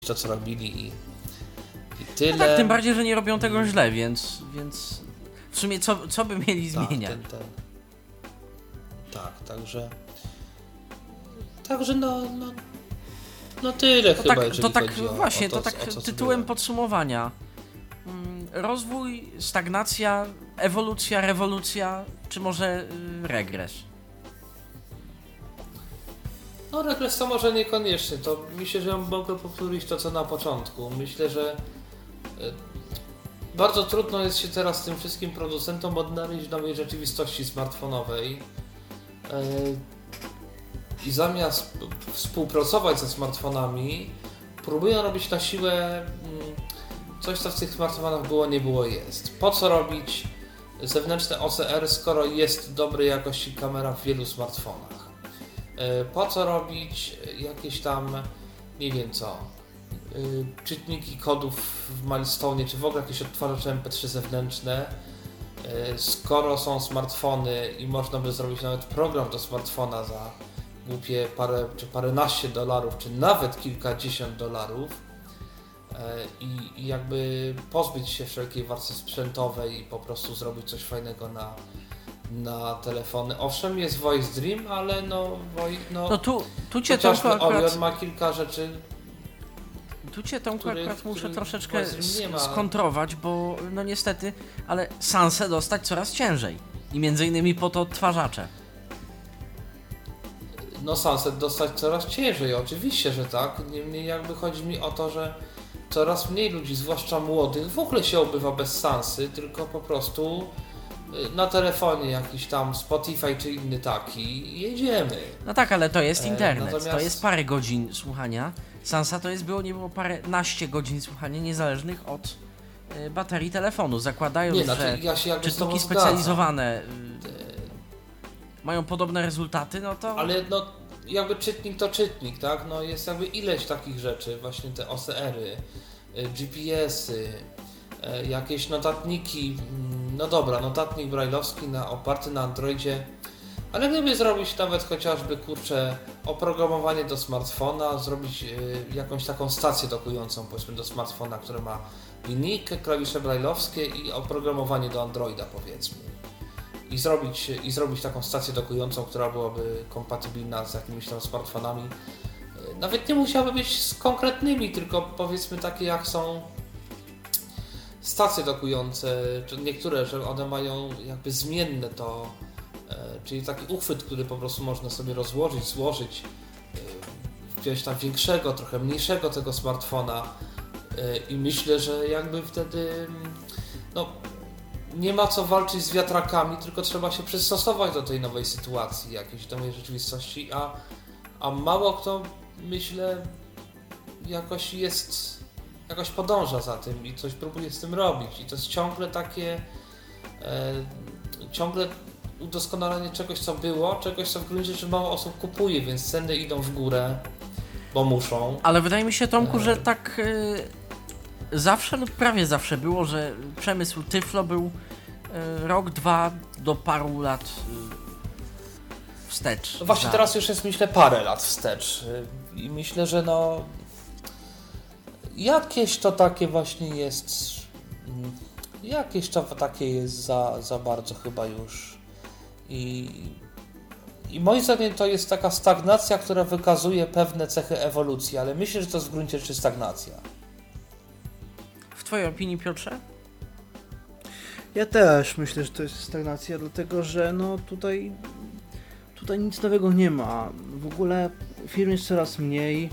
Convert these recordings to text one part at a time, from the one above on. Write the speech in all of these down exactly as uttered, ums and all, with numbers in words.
to, co robili i, i tyle. No tak, tym bardziej, że nie robią tego źle, więc, więc w sumie co, co by mieli tak, zmieniać? ten, ten. Tak, także także no, no, no tyle To chyba, tak, jeżeli to tak chodzi o, właśnie, o to, to tak o co tytułem sobie... podsumowania. Mm, Rozwój, stagnacja, ewolucja, rewolucja, czy może y, regres? No regres to może niekoniecznie, to myślę, że ja mogę powtórzyć to, co na początku. Myślę, że y, bardzo trudno jest się teraz tym wszystkim producentom odnaleźć w nowej rzeczywistości smartfonowej. Y, I zamiast współpracować ze smartfonami, próbują robić na siłę coś, co w tych smartfonach było, nie było, jest. Po co robić zewnętrzne O C R, skoro jest dobrej jakości kamera w wielu smartfonach? Po co robić jakieś tam, nie wiem co, czytniki kodów w Milestone, czy w ogóle jakieś odtwarzacze M P trzy zewnętrzne, skoro są smartfony i można by zrobić nawet program do smartfona za głupie parę czy paręnaście dolarów, czy nawet kilkadziesiąt dolarów i, i jakby pozbyć się wszelkiej warstwy sprzętowej i po prostu zrobić coś fajnego na, na telefony. Owszem, jest Voice Dream, ale no, no, No tu, tu cię Tomku chociażby akurat... Orion ma kilka rzeczy. Tu cię Tomku który, akurat muszę który troszeczkę nie ma. skontrować, bo no niestety, ale Sansę dostać coraz ciężej. I między innymi po to odtwarzacze. No Sunset dostać coraz ciężej, oczywiście, że tak. Niemniej jakby chodzi mi o to, że coraz mniej ludzi, zwłaszcza młodych, w ogóle się obywa bez Sansy, tylko po prostu na telefonie jakiś tam Spotify czy inny taki i jedziemy. No tak, ale to jest internet, Natomiast... to jest parę godzin słuchania. Sansa to jest było, nie było paręnaście godzin słuchania niezależnych od y, baterii telefonu. Zakładając, nie, znaczy, że ja się jakby czytniki z specjalizowane y, mają podobne rezultaty, no to... Ale no, jakby czytnik to czytnik, tak? No jest jakby ileś takich rzeczy, właśnie te O C R-y, G P S-y, jakieś notatniki, no dobra, notatnik brajlowski na, oparty na Androidzie, ale gdyby zrobić nawet chociażby, kurczę, oprogramowanie do smartfona, zrobić y, jakąś taką stację dokującą, powiedzmy, do smartfona, która ma linijkę, klawisze brajlowskie i oprogramowanie do Androida, powiedzmy. I zrobić, I zrobić taką stację dokującą, która byłaby kompatybilna z jakimiś tam smartfonami. Nawet nie musiałaby być z konkretnymi, tylko powiedzmy takie jak są stacje dokujące, czy niektóre, że one mają jakby zmienne to, czyli taki uchwyt, który po prostu można sobie rozłożyć, złożyć, wziąć tam większego, trochę mniejszego tego smartfona i myślę, że jakby wtedy no, nie ma co walczyć z wiatrakami, tylko trzeba się przystosować do tej nowej sytuacji, jakiejś nowej rzeczywistości, a, a mało kto, myślę, jakoś jest, jakoś podąża za tym i coś próbuje z tym robić i to jest ciągle takie, e, ciągle udoskonalenie czegoś, co było, czegoś, co w gruncie rzeczy mało osób kupuje, więc ceny idą w górę, bo muszą. Ale wydaje mi się, Tomku, że tak y, zawsze lub prawie zawsze było, że przemysł Tyflo był y, rok, dwa do paru lat y, wstecz. No właśnie za... teraz już jest, myślę, parę lat wstecz i myślę, że no jakieś to takie właśnie jest, jakieś to takie jest za, za bardzo chyba już i, i moim zdaniem to jest taka stagnacja, która wykazuje pewne cechy ewolucji, ale myślę, że to jest w gruncie rzeczy stagnacja. W twojej opinii, Piotrze? Ja też myślę, że to jest stagnacja, dlatego że no tutaj tutaj nic nowego nie ma. W ogóle firm jest coraz mniej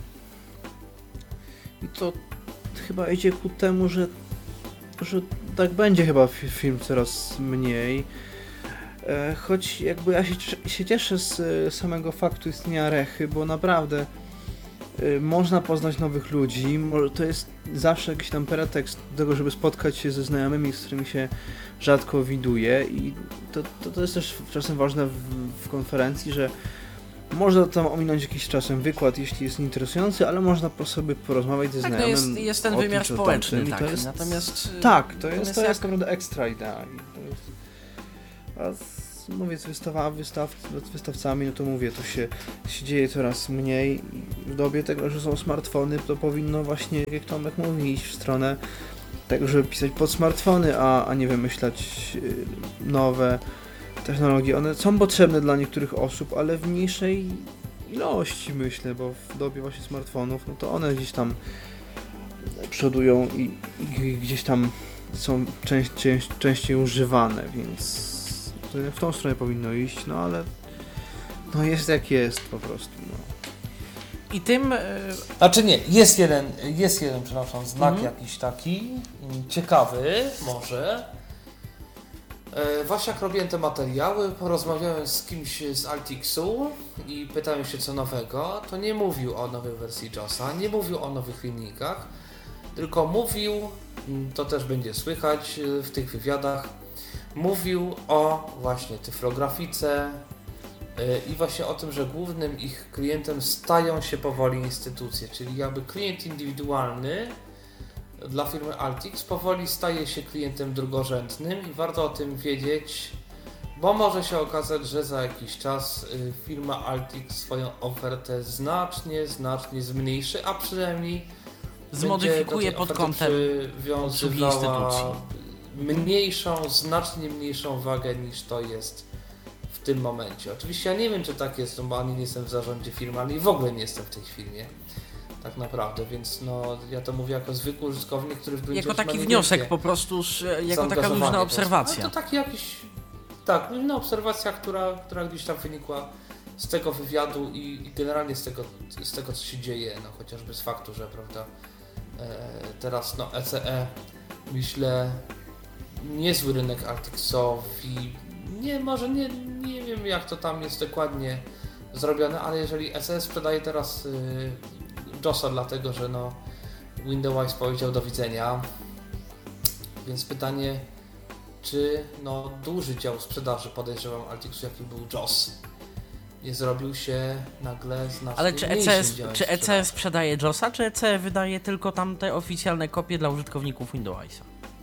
i to chyba idzie ku temu, że, że tak będzie chyba firm coraz mniej. Choć jakby ja się, się cieszę z samego faktu istnienia Rechy, bo naprawdę można poznać nowych ludzi, to jest zawsze jakiś tam pretekst do tego, żeby spotkać się ze znajomymi, z którymi się rzadko widuje i to, to, to jest też czasem ważne w, w konferencji, że można tam ominąć jakiś czasem wykład, jeśli jest interesujący, ale można po sobie porozmawiać ze tak, znajomym. Tak, jest, jest ten o wymiar tym, społeczny tamtym, taki, to jest, natomiast... Tak, to jest, natomiast to jest jak... naprawdę ekstra idea. I to jest, a z, mówię, z wystawa, wystaw, z wystawcami, no to mówię, to się, się dzieje coraz mniej. W dobie tego, że są smartfony, to powinno właśnie, jak Tomek mówi, iść w stronę tego, żeby pisać pod smartfony, a, a nie wymyślać nowe technologie. One są potrzebne dla niektórych osób, ale w mniejszej ilości, myślę, bo w dobie właśnie smartfonów, no to one gdzieś tam przodują i, i gdzieś tam są część, część, częściej używane, więc to w tą stronę powinno iść, no ale no jest jak jest po prostu. No. I tym... Yy... Znaczy nie, jest jeden, jest jeden, przepraszam, znak Mhm. jakiś taki, ciekawy może. E, Właśnie jak robiłem te materiały, porozmawiałem z kimś z Altixu i pytałem się co nowego, to nie mówił o nowej wersji JOSa, nie mówił o nowych filmikach, tylko mówił, to też będzie słychać w tych wywiadach, mówił o właśnie tyflografice i właśnie o tym, że głównym ich klientem stają się powoli instytucje, czyli jakby klient indywidualny dla firmy Altix powoli staje się klientem drugorzędnym i warto o tym wiedzieć, bo może się okazać, że za jakiś czas firma Altix swoją ofertę znacznie, znacznie zmniejszy, a przynajmniej zmodyfikuje pod kątem obsługi instytucji. Mniejszą, znacznie mniejszą wagę niż to jest w tym momencie. Oczywiście ja nie wiem, czy tak jest, no bo ani nie jestem w zarządzie firmy, ani w ogóle nie jestem w tej firmie. Tak naprawdę, więc no ja to mówię jako zwykły użytkownik, który w gruncie Jako taki ma wniosek po prostu, jako taka luźna obserwacja. No to taki jakiś, tak, luźna obserwacja, która, która gdzieś tam wynikła z tego wywiadu i, i generalnie z tego, z tego, co się dzieje, no chociażby z faktu, że prawda, e, teraz no E C E, myślę, niezły rynek Altixowi, nie, może nie, nie wiem jak to tam jest dokładnie zrobione, ale jeżeli E C E sprzedaje teraz y, JOSa dlatego, że no Windows powiedział do widzenia, więc pytanie, czy no duży dział sprzedaży, podejrzewam, Altixu, jaki był JOS, nie zrobił się nagle znacznie Ale czy E C E, mniejszym działem czy E C E sprzedaży. sprzedaje JOSa, czy E C E wydaje tylko tam te oficjalne kopie dla użytkowników Windowsa?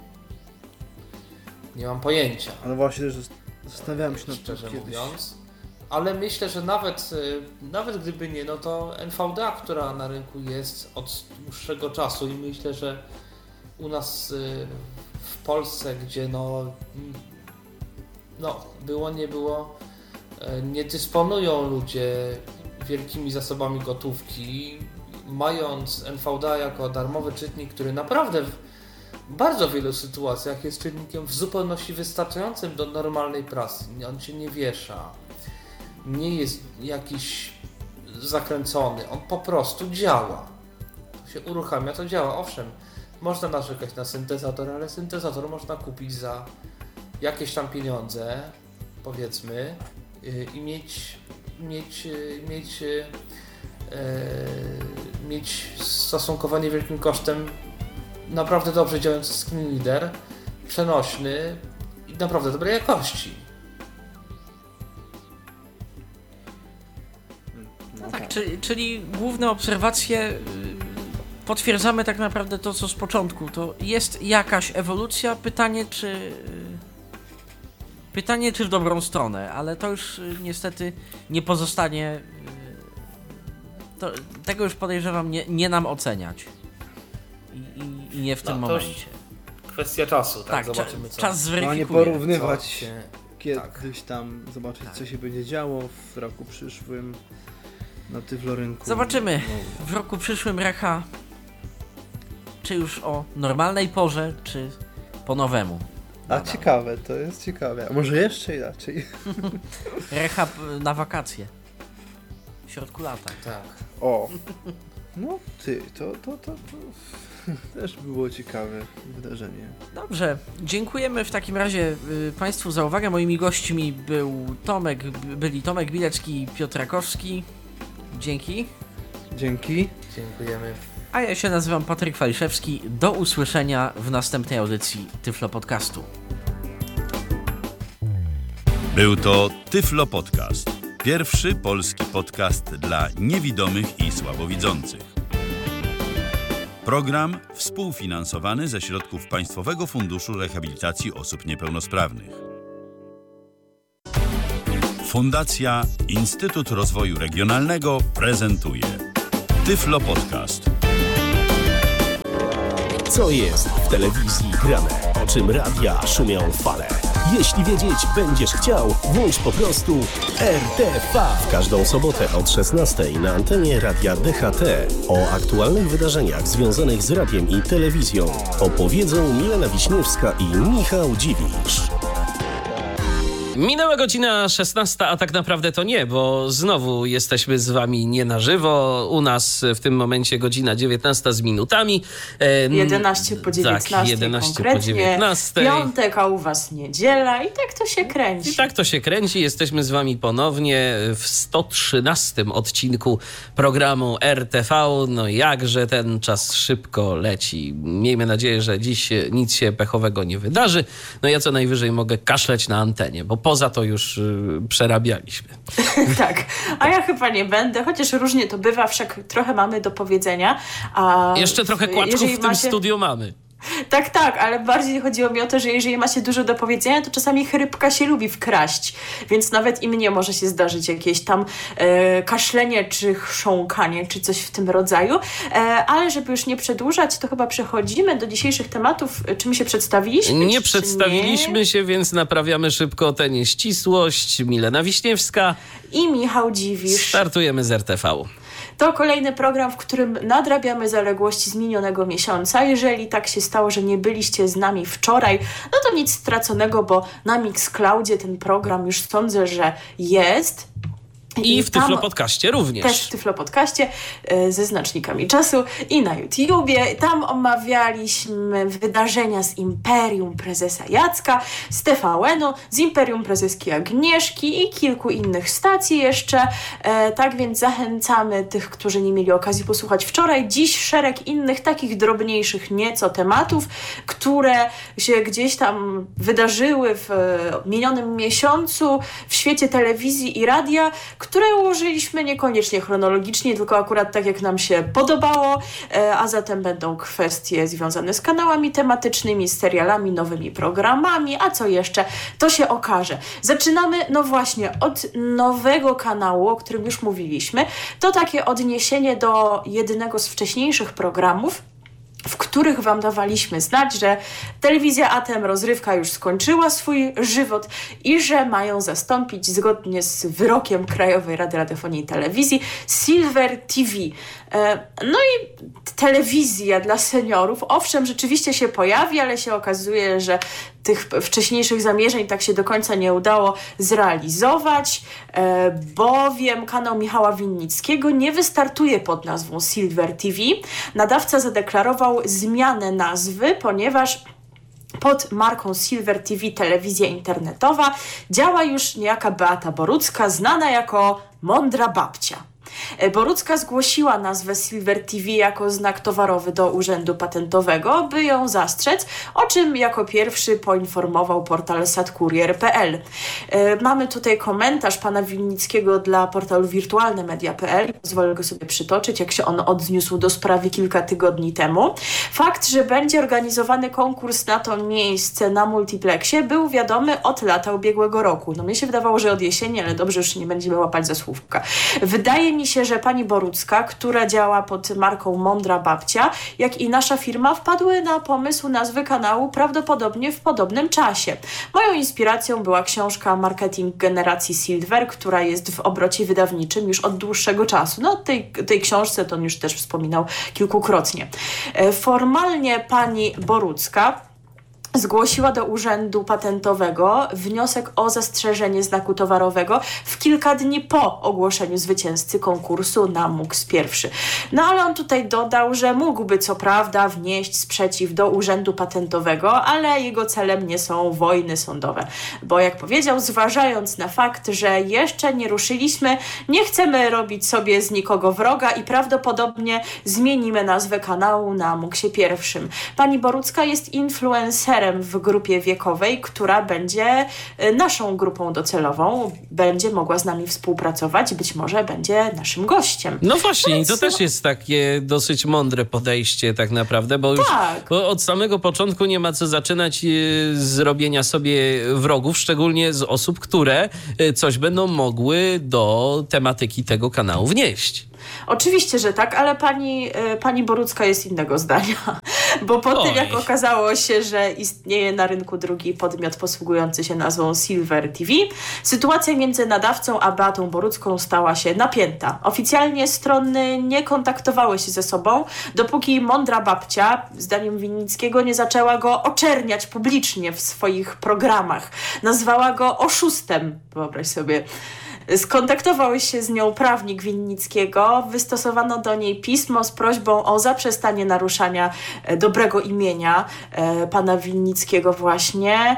Nie mam pojęcia. Ale właśnie też zastanawiałem się nad tym szczerze kiedyś. mówiąc. Ale myślę, że nawet, nawet gdyby nie, no to N V D A, która na rynku jest od dłuższego czasu i myślę, że u nas w Polsce, gdzie no, no było, nie było, nie dysponują ludzie wielkimi zasobami gotówki, mając N V D A jako darmowy czytnik, który naprawdę w bardzo wielu sytuacjach jest czynnikiem w zupełności wystarczającym do normalnej pracy. On się nie wiesza, nie jest jakiś zakręcony, on po prostu działa. To się uruchamia, to działa. Owszem, można narzekać na syntezator, ale syntezator można kupić za jakieś tam pieniądze, powiedzmy, i mieć, mieć, mieć, e, mieć stosunkowo niewielkim kosztem naprawdę dobrze działający screen reader, przenośny i naprawdę dobrej jakości. No tak, czyli, czyli główne obserwacje yy, potwierdzamy tak naprawdę to, co z początku. To jest jakaś ewolucja, pytanie czy yy, pytanie czy w dobrą stronę, ale to już yy, niestety nie pozostanie yy, to, tego już podejrzewam nie, nie nam oceniać i, i, i nie w tym No, to już momencie. Kwestia czasu, tak? Tak, Zobaczymy cza, co. czas No a nie zweryfikuje. porównywać co się... kiedyś tam, zobaczyć Tak. co się będzie działo w roku przyszłym na tyflorynku. Zobaczymy No. w roku przyszłym Recha, czy już o normalnej porze, czy po nowemu. A Nadal. ciekawe, to jest ciekawe. A może jeszcze inaczej? Recha p- na wakacje. W środku lata. Tak. O! No ty, to, to, to, to też było ciekawe wydarzenie. Dobrze, dziękujemy w takim razie y, Państwu za uwagę. Moimi gośćmi był Tomek, b- byli Tomek Bilecki i Piotr Rakowski. Dzięki. Dzięki. Dziękujemy. A ja się nazywam Patryk Waliszewski. Do usłyszenia w następnej audycji Tyflo Podcastu. Był to Tyflo Podcast. Pierwszy polski podcast dla niewidomych i słabowidzących. Program współfinansowany ze środków Państwowego Funduszu Rehabilitacji Osób Niepełnosprawnych. Fundacja Instytut Rozwoju Regionalnego prezentuje Tyflo Podcast. Co jest w telewizji grane? O czym radia szumią fale? Jeśli wiedzieć będziesz chciał, włącz po prostu R T V. W każdą sobotę od szesnastej na antenie Radia D H T o aktualnych wydarzeniach związanych z radiem i telewizją opowiedzą Milena Wiśniewska i Michał Dziwisz. Minęła godzina szesnasta, a tak naprawdę to nie, bo znowu jesteśmy z wami nie na żywo. U nas w tym momencie godzina dziewiętnasta z minutami. jedenaście po dziewiętnastej Tak, jedenaście konkretnie. po dziewiętnastej. Piątek, a u was niedziela i tak to się kręci. I tak to się kręci. Jesteśmy z wami ponownie w sto trzynastym odcinku programu R T V. No jakże ten czas szybko leci. Miejmy nadzieję, że dziś nic się pechowego nie wydarzy. No ja co najwyżej mogę kaszleć na antenie, bo poza to już y, przerabialiśmy. Tak, a ja chyba nie będę, chociaż różnie to bywa, wszak trochę mamy do powiedzenia. A Jeszcze trochę kłaczków w tym macie... studiu mamy. Tak, tak, ale bardziej chodziło mi o to, że jeżeli macie dużo do powiedzenia, to czasami chrypka się lubi wkraść, więc nawet i mnie może się zdarzyć jakieś tam e, kaszlenie, czy chrząkanie, czy coś w tym rodzaju, e, ale żeby już nie przedłużać, to chyba przechodzimy do dzisiejszych tematów. Czy my się przedstawiliśmy? Nie czy przedstawiliśmy nie? się, więc naprawiamy szybko tę nieścisłość. Milena Wiśniewska I Michał Dziwisz. Startujemy z R T V. To kolejny program, w którym nadrabiamy zaległości z minionego miesiąca. Jeżeli tak się stało, że nie byliście z nami wczoraj, no to nic straconego, bo na Mixcloudzie ten program już sądzę, że jest. I, I w tam Tyflo Podcaście również. Też w Tyflo Podcaście y, ze znacznikami czasu i na YouTubie. Tam omawialiśmy wydarzenia z Imperium Prezesa Jacka, z T V N-u, z Imperium Prezeski Agnieszki i kilku innych stacji jeszcze. E, tak więc zachęcamy tych, którzy nie mieli okazji posłuchać wczoraj. Dziś szereg innych takich drobniejszych nieco tematów, które się gdzieś tam wydarzyły w e, minionym miesiącu w świecie telewizji i radia, które ułożyliśmy niekoniecznie chronologicznie, tylko akurat tak, jak nam się podobało, a zatem będą kwestie związane z kanałami tematycznymi, z serialami, nowymi programami, a co jeszcze, to się okaże. Zaczynamy, no właśnie, od nowego kanału, o którym już mówiliśmy. To takie odniesienie do jednego z wcześniejszych programów, w których wam dawaliśmy znać, że telewizja A T M Rozrywka już skończyła swój żywot i że mają zastąpić zgodnie z wyrokiem Krajowej Rady Radiofonii i Telewizji Silver T V. No i telewizja dla seniorów, owszem, rzeczywiście się pojawi, ale się okazuje, że tych wcześniejszych zamierzeń tak się do końca nie udało zrealizować, bowiem kanał Michała Winnickiego nie wystartuje pod nazwą Silver T V. Nadawca zadeklarował zmianę nazwy, ponieważ pod marką Silver T V Telewizja Internetowa działa już niejaka Beata Borucka, znana jako Mądra Babcia. Borucka zgłosiła nazwę Silver T V jako znak towarowy do Urzędu Patentowego, by ją zastrzec, o czym jako pierwszy poinformował portal satkurier kropka p l. Mamy tutaj komentarz pana Winnickiego dla portalu wirtualne media kropka p l. Pozwolę go sobie przytoczyć, jak się on odniósł do sprawy kilka tygodni temu. Fakt, że będzie organizowany konkurs na to miejsce na multiplexie, był wiadomy od lata ubiegłego roku. No mnie się wydawało, że od jesieni, ale dobrze, już nie będziemy łapać za słówka. Wydaje mi się, że pani Borucka, która działa pod marką Mądra Babcia, jak i nasza firma, wpadły na pomysł nazwy kanału prawdopodobnie w podobnym czasie. Moją inspiracją była książka Marketing Generacji Silver, która jest w obrocie wydawniczym już od dłuższego czasu. No, tej, tej książce to on już też wspominał kilkukrotnie. Formalnie pani Borucka zgłosiła do Urzędu Patentowego wniosek o zastrzeżenie znaku towarowego w kilka dni po ogłoszeniu zwycięzcy konkursu na M U X pierwszy. No ale on tutaj dodał, że mógłby co prawda wnieść sprzeciw do Urzędu Patentowego, ale jego celem nie są wojny sądowe. Bo jak powiedział, zważając na fakt, że jeszcze nie ruszyliśmy, nie chcemy robić sobie z nikogo wroga i prawdopodobnie zmienimy nazwę kanału na M U X-ie pierwszym. Pani Borucka jest influencerem liderem w grupie wiekowej, która będzie naszą grupą docelową, będzie mogła z nami współpracować, być może będzie naszym gościem. No właśnie, Więc i to też jest takie dosyć mądre podejście tak naprawdę, bo już tak. od samego początku nie ma co zaczynać z robienia sobie wrogów, szczególnie z osób, które coś będą mogły do tematyki tego kanału wnieść. Oczywiście, że tak, ale pani, pani Borucka jest innego zdania, bo po Oj. tym jak okazało się, że istnieje na rynku drugi podmiot posługujący się nazwą Silver T V, sytuacja między nadawcą a Beatą Borucką stała się napięta. Oficjalnie strony nie kontaktowały się ze sobą, dopóki mądra babcia, zdaniem Winnickiego, nie zaczęła go oczerniać publicznie w swoich programach. Nazwała go oszustem, wyobraź sobie. Skontaktował się z nią prawnik Winnickiego, wystosowano do niej pismo z prośbą o zaprzestanie naruszania dobrego imienia e, pana Winnickiego właśnie.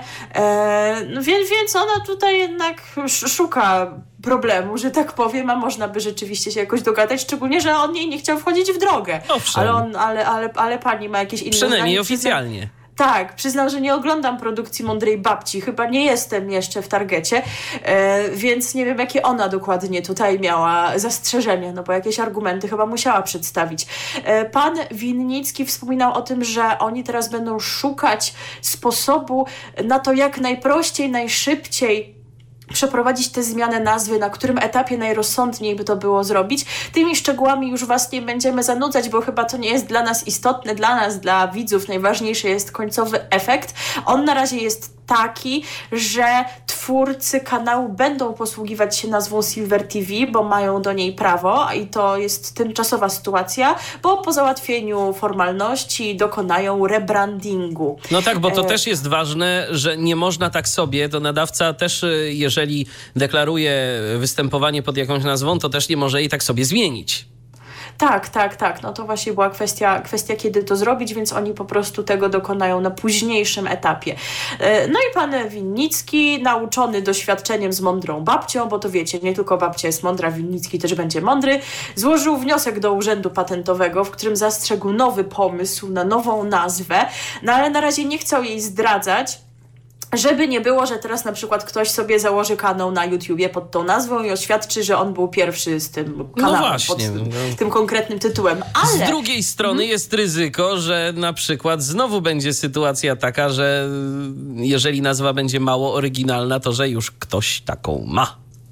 E, no więc, więc ona tutaj jednak szuka problemu, że tak powiem, a można by rzeczywiście się jakoś dogadać, szczególnie, że on jej nie chciał wchodzić w drogę. Owszem. Ale, on, ale, ale, ale pani ma jakieś inne Przynajmniej zdanie. oficjalnie. Tak, przyznam, że nie oglądam produkcji Mądrej Babci. Chyba nie jestem jeszcze w targecie, e, więc nie wiem, jakie ona dokładnie tutaj miała zastrzeżenia, no bo jakieś argumenty chyba musiała przedstawić. E, pan Winnicki wspominał o tym, że oni teraz będą szukać sposobu na to, jak najprościej, najszybciej przeprowadzić tę zmianę nazwy, na którym etapie najrozsądniej by to było zrobić. Tymi szczegółami już was nie będziemy zanudzać, bo chyba to nie jest dla nas istotne, dla nas, dla widzów najważniejszy jest końcowy efekt. On na razie jest taki, że twórcy kanału będą posługiwać się nazwą Silver T V, bo mają do niej prawo i to jest tymczasowa sytuacja, bo po załatwieniu formalności dokonają rebrandingu. No tak, bo to e... też jest ważne, że nie można tak sobie, to nadawca też, jeżeli deklaruje występowanie pod jakąś nazwą, to też nie może jej tak sobie zmienić. Tak, tak, tak. No to właśnie była kwestia, kwestia, kiedy to zrobić, więc oni po prostu tego dokonają na późniejszym etapie. No i pan Winnicki, nauczony doświadczeniem z mądrą babcią, bo to wiecie, nie tylko babcia jest mądra, Winnicki też będzie mądry, złożył wniosek do Urzędu Patentowego, w którym zastrzegł nowy pomysł na nową nazwę, no ale na razie nie chciał jej zdradzać, żeby nie było, że teraz na przykład ktoś sobie założy kanał na YouTubie pod tą nazwą i oświadczy, że on był pierwszy z tym kanałem, no właśnie, pod tym, no. tym konkretnym tytułem. Ale... Z drugiej strony hmm. jest ryzyko, że na przykład znowu będzie sytuacja taka, że jeżeli nazwa będzie mało oryginalna, to że już ktoś taką ma.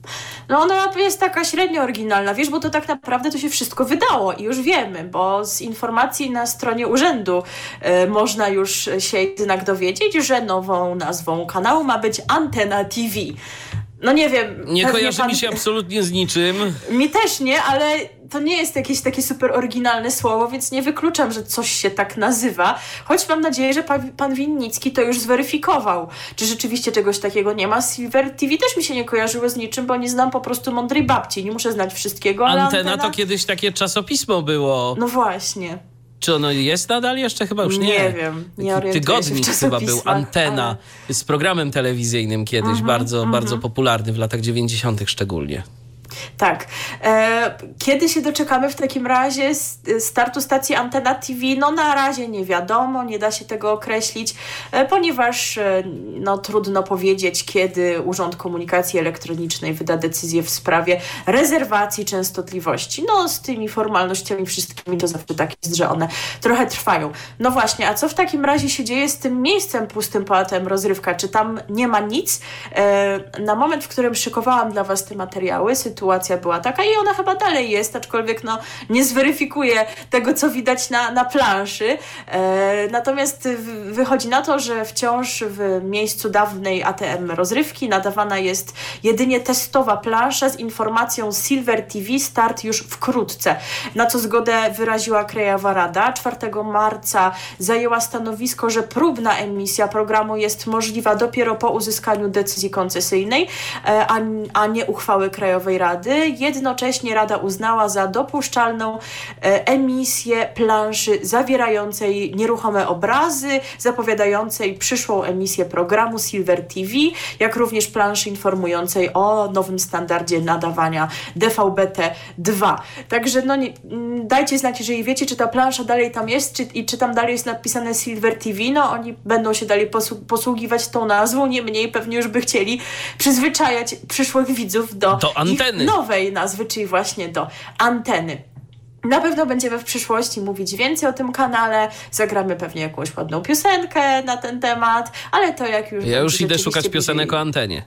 No ona jest taka średnio oryginalna, wiesz, bo to tak naprawdę to się wszystko wydało i już wiemy, bo z informacji na stronie urzędu y, można już się jednak dowiedzieć, że nową nazwą kanału ma być Antena T V. No nie wiem. Nie kojarzy pan... mi się absolutnie z niczym. Mi też nie, ale to nie jest jakieś takie super oryginalne słowo, więc nie wykluczam, że coś się tak nazywa. Choć mam nadzieję, że pan, pan Winnicki to już zweryfikował. Czy rzeczywiście czegoś takiego nie ma? Silver T V też mi się nie kojarzyło z niczym, bo nie znam po prostu Mądrej Babci. Nie muszę znać wszystkiego, ale Antena, antena... to kiedyś takie czasopismo było. No właśnie. Czy ono jest nadal jeszcze? Chyba już nie. Nie wiem, nie orientuję Tygodnik się w chyba był, Antena, ale... z programem telewizyjnym kiedyś, mm-hmm, bardzo, mm-hmm. bardzo popularny w latach dziewięćdziesiątych szczególnie. Tak. E, kiedy się doczekamy w takim razie startu stacji Antena T V? No na razie nie wiadomo, nie da się tego określić, e, ponieważ e, no, trudno powiedzieć, kiedy Urząd Komunikacji Elektronicznej wyda decyzję w sprawie rezerwacji częstotliwości. No z tymi formalnościami wszystkimi to zawsze tak jest, że one trochę trwają. No właśnie, a co w takim razie się dzieje z tym miejscem pustym po A T M Rozrywka? Czy tam nie ma nic? E, na moment, w którym szykowałam dla was te materiały, sytuacja była taka i ona chyba dalej jest, aczkolwiek no, nie zweryfikuje tego, co widać na, na planszy. E, natomiast w, wychodzi na to, że wciąż w miejscu dawnej A T M Rozrywki nadawana jest jedynie testowa plansza z informacją Silver T V, start już wkrótce. Na co zgodę wyraziła Krajowa Rada. czwartego marca zajęła stanowisko, że próbna emisja programu jest możliwa dopiero po uzyskaniu decyzji koncesyjnej, a, a nie uchwały Krajowej Rady. Rady. Jednocześnie Rada uznała za dopuszczalną e, emisję planszy zawierającej nieruchome obrazy, zapowiadającej przyszłą emisję programu Silver T V, jak również planszy informującej o nowym standardzie nadawania D V B T dwa. Także no, nie, dajcie znać, jeżeli wiecie, czy ta plansza dalej tam jest, czy, i czy tam dalej jest napisane Silver T V. No oni będą się dalej posługiwać tą nazwą, niemniej pewnie już by chcieli przyzwyczajać przyszłych widzów do, do anteny. Ich nowej nazwy, czyli właśnie do anteny. Na pewno będziemy w przyszłości mówić więcej o tym kanale, zagramy pewnie jakąś ładną piosenkę na ten temat, ale to jak już... Ja już idę szukać piosenek o antenie.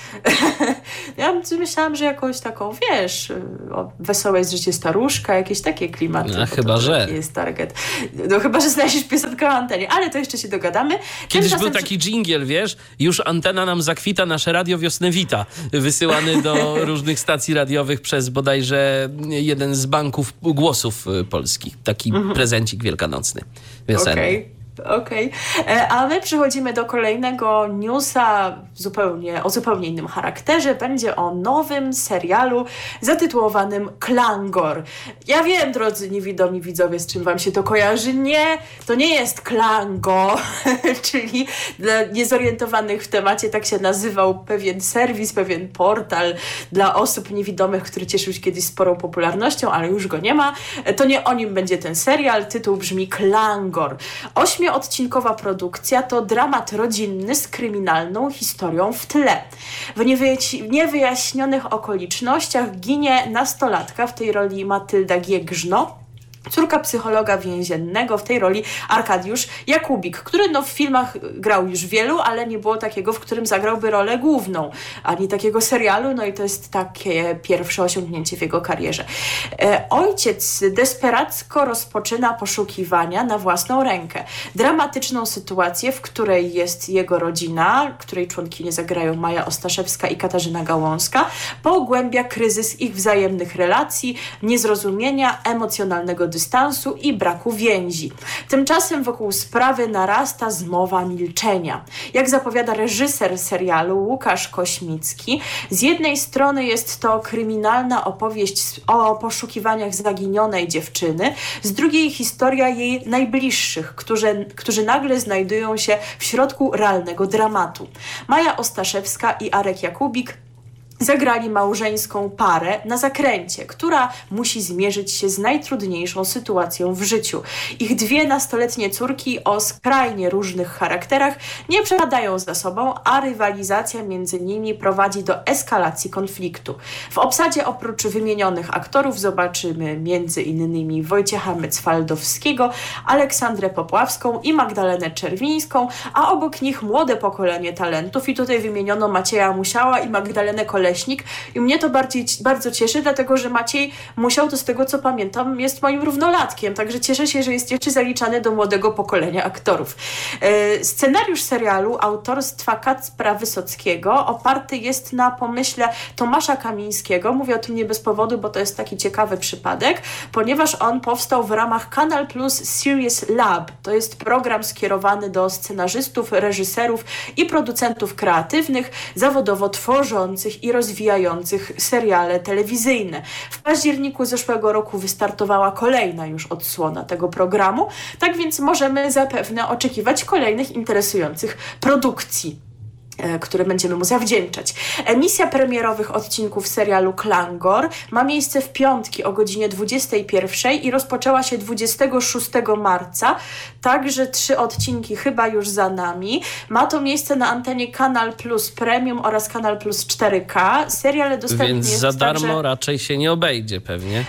Ja myślałam, że jakąś taką, wiesz, o Wesołe jest życie staruszka, jakieś takie klimaty. No, chyba, że. Jest target. No chyba, że znajdziesz piosenkę o antenie, ale to jeszcze się dogadamy. Kiedyś Tymczasem... był taki dżingiel, wiesz, już antena nam zakwita, nasze radio wiosnę wita, wysyłany do różnych stacji radiowych przez bodajże jeden z banków głosów polskich. Taki mhm. prezencik wielkanocny, wiosenny. Okay. Okej, okay. A my przechodzimy do kolejnego newsa zupełnie, o zupełnie innym charakterze. Będzie o nowym serialu zatytułowanym Klangor. Ja wiem, drodzy niewidomi widzowie, z czym wam się to kojarzy. Nie, to nie jest Klango, czyli dla niezorientowanych w temacie tak się nazywał pewien serwis, pewien portal dla osób niewidomych, który cieszył się kiedyś sporą popularnością, ale już go nie ma. To nie o nim będzie ten serial. Tytuł brzmi Klangor. Ośmioodcinkowa produkcja to dramat rodzinny z kryminalną historią w tle. W niewyjaś- niewyjaśnionych okolicznościach ginie nastolatka, w tej roli Matylda Giegrzno, córka psychologa więziennego, w tej roli Arkadiusz Jakubik, który no w filmach grał już wielu, ale nie było takiego, w którym zagrałby rolę główną, ani takiego serialu, no i to jest takie pierwsze osiągnięcie w jego karierze. E, ojciec desperacko rozpoczyna poszukiwania na własną rękę. Dramatyczną sytuację, w której jest jego rodzina, której członkinie zagrają Maja Ostaszewska i Katarzyna Gałązka, pogłębia kryzys ich wzajemnych relacji, niezrozumienia, emocjonalnego dystansu i braku więzi. Tymczasem wokół sprawy narasta zmowa milczenia. Jak zapowiada reżyser serialu Łukasz Kośmicki, z jednej strony jest to kryminalna opowieść o poszukiwaniach zaginionej dziewczyny, z drugiej historia jej najbliższych, którzy, którzy nagle znajdują się w środku realnego dramatu. Maja Ostaszewska i Arek Jakubik zagrali małżeńską parę na zakręcie, która musi zmierzyć się z najtrudniejszą sytuacją w życiu. Ich dwie nastoletnie córki o skrajnie różnych charakterach nie przepadają za sobą, a rywalizacja między nimi prowadzi do eskalacji konfliktu. W obsadzie oprócz wymienionych aktorów zobaczymy między innymi Wojciecha Mycwaldowskiego, Aleksandrę Popławską i Magdalenę Czerwińską, a obok nich młode pokolenie talentów i tutaj wymieniono Macieja Musiała i Magdalenę Koleśnik i mnie to bardziej, bardzo cieszy, dlatego że Maciej Musiał, to z tego co pamiętam, jest moim równolatkiem, także cieszę się, że jest jeszcze zaliczany do młodego pokolenia aktorów. E, scenariusz serialu autorstwa Kacpra Wysockiego oparty jest na pomyśle Tomasza Kamińskiego. Mówię o tym nie bez powodu, bo to jest taki ciekawy przypadek, ponieważ on powstał w ramach Kanal Plus Series Lab. To jest program skierowany do scenarzystów, reżyserów i producentów kreatywnych, zawodowo tworzących i rozwijających seriale telewizyjne. W październiku zeszłego roku wystartowała kolejna już odsłona tego programu, tak więc możemy zapewne oczekiwać kolejnych interesujących produkcji, które będziemy mu zawdzięczać. Emisja premierowych odcinków serialu Klangor ma miejsce w piątki o godzinie dwudziestej pierwszej i rozpoczęła się dwudziestego szóstego marca, także trzy odcinki chyba już za nami. Ma to miejsce na antenie Kanal Plus Premium oraz Kanal Plus cztery K. Serial dostępny Więc jest za darmo także... raczej się nie obejdzie pewnie.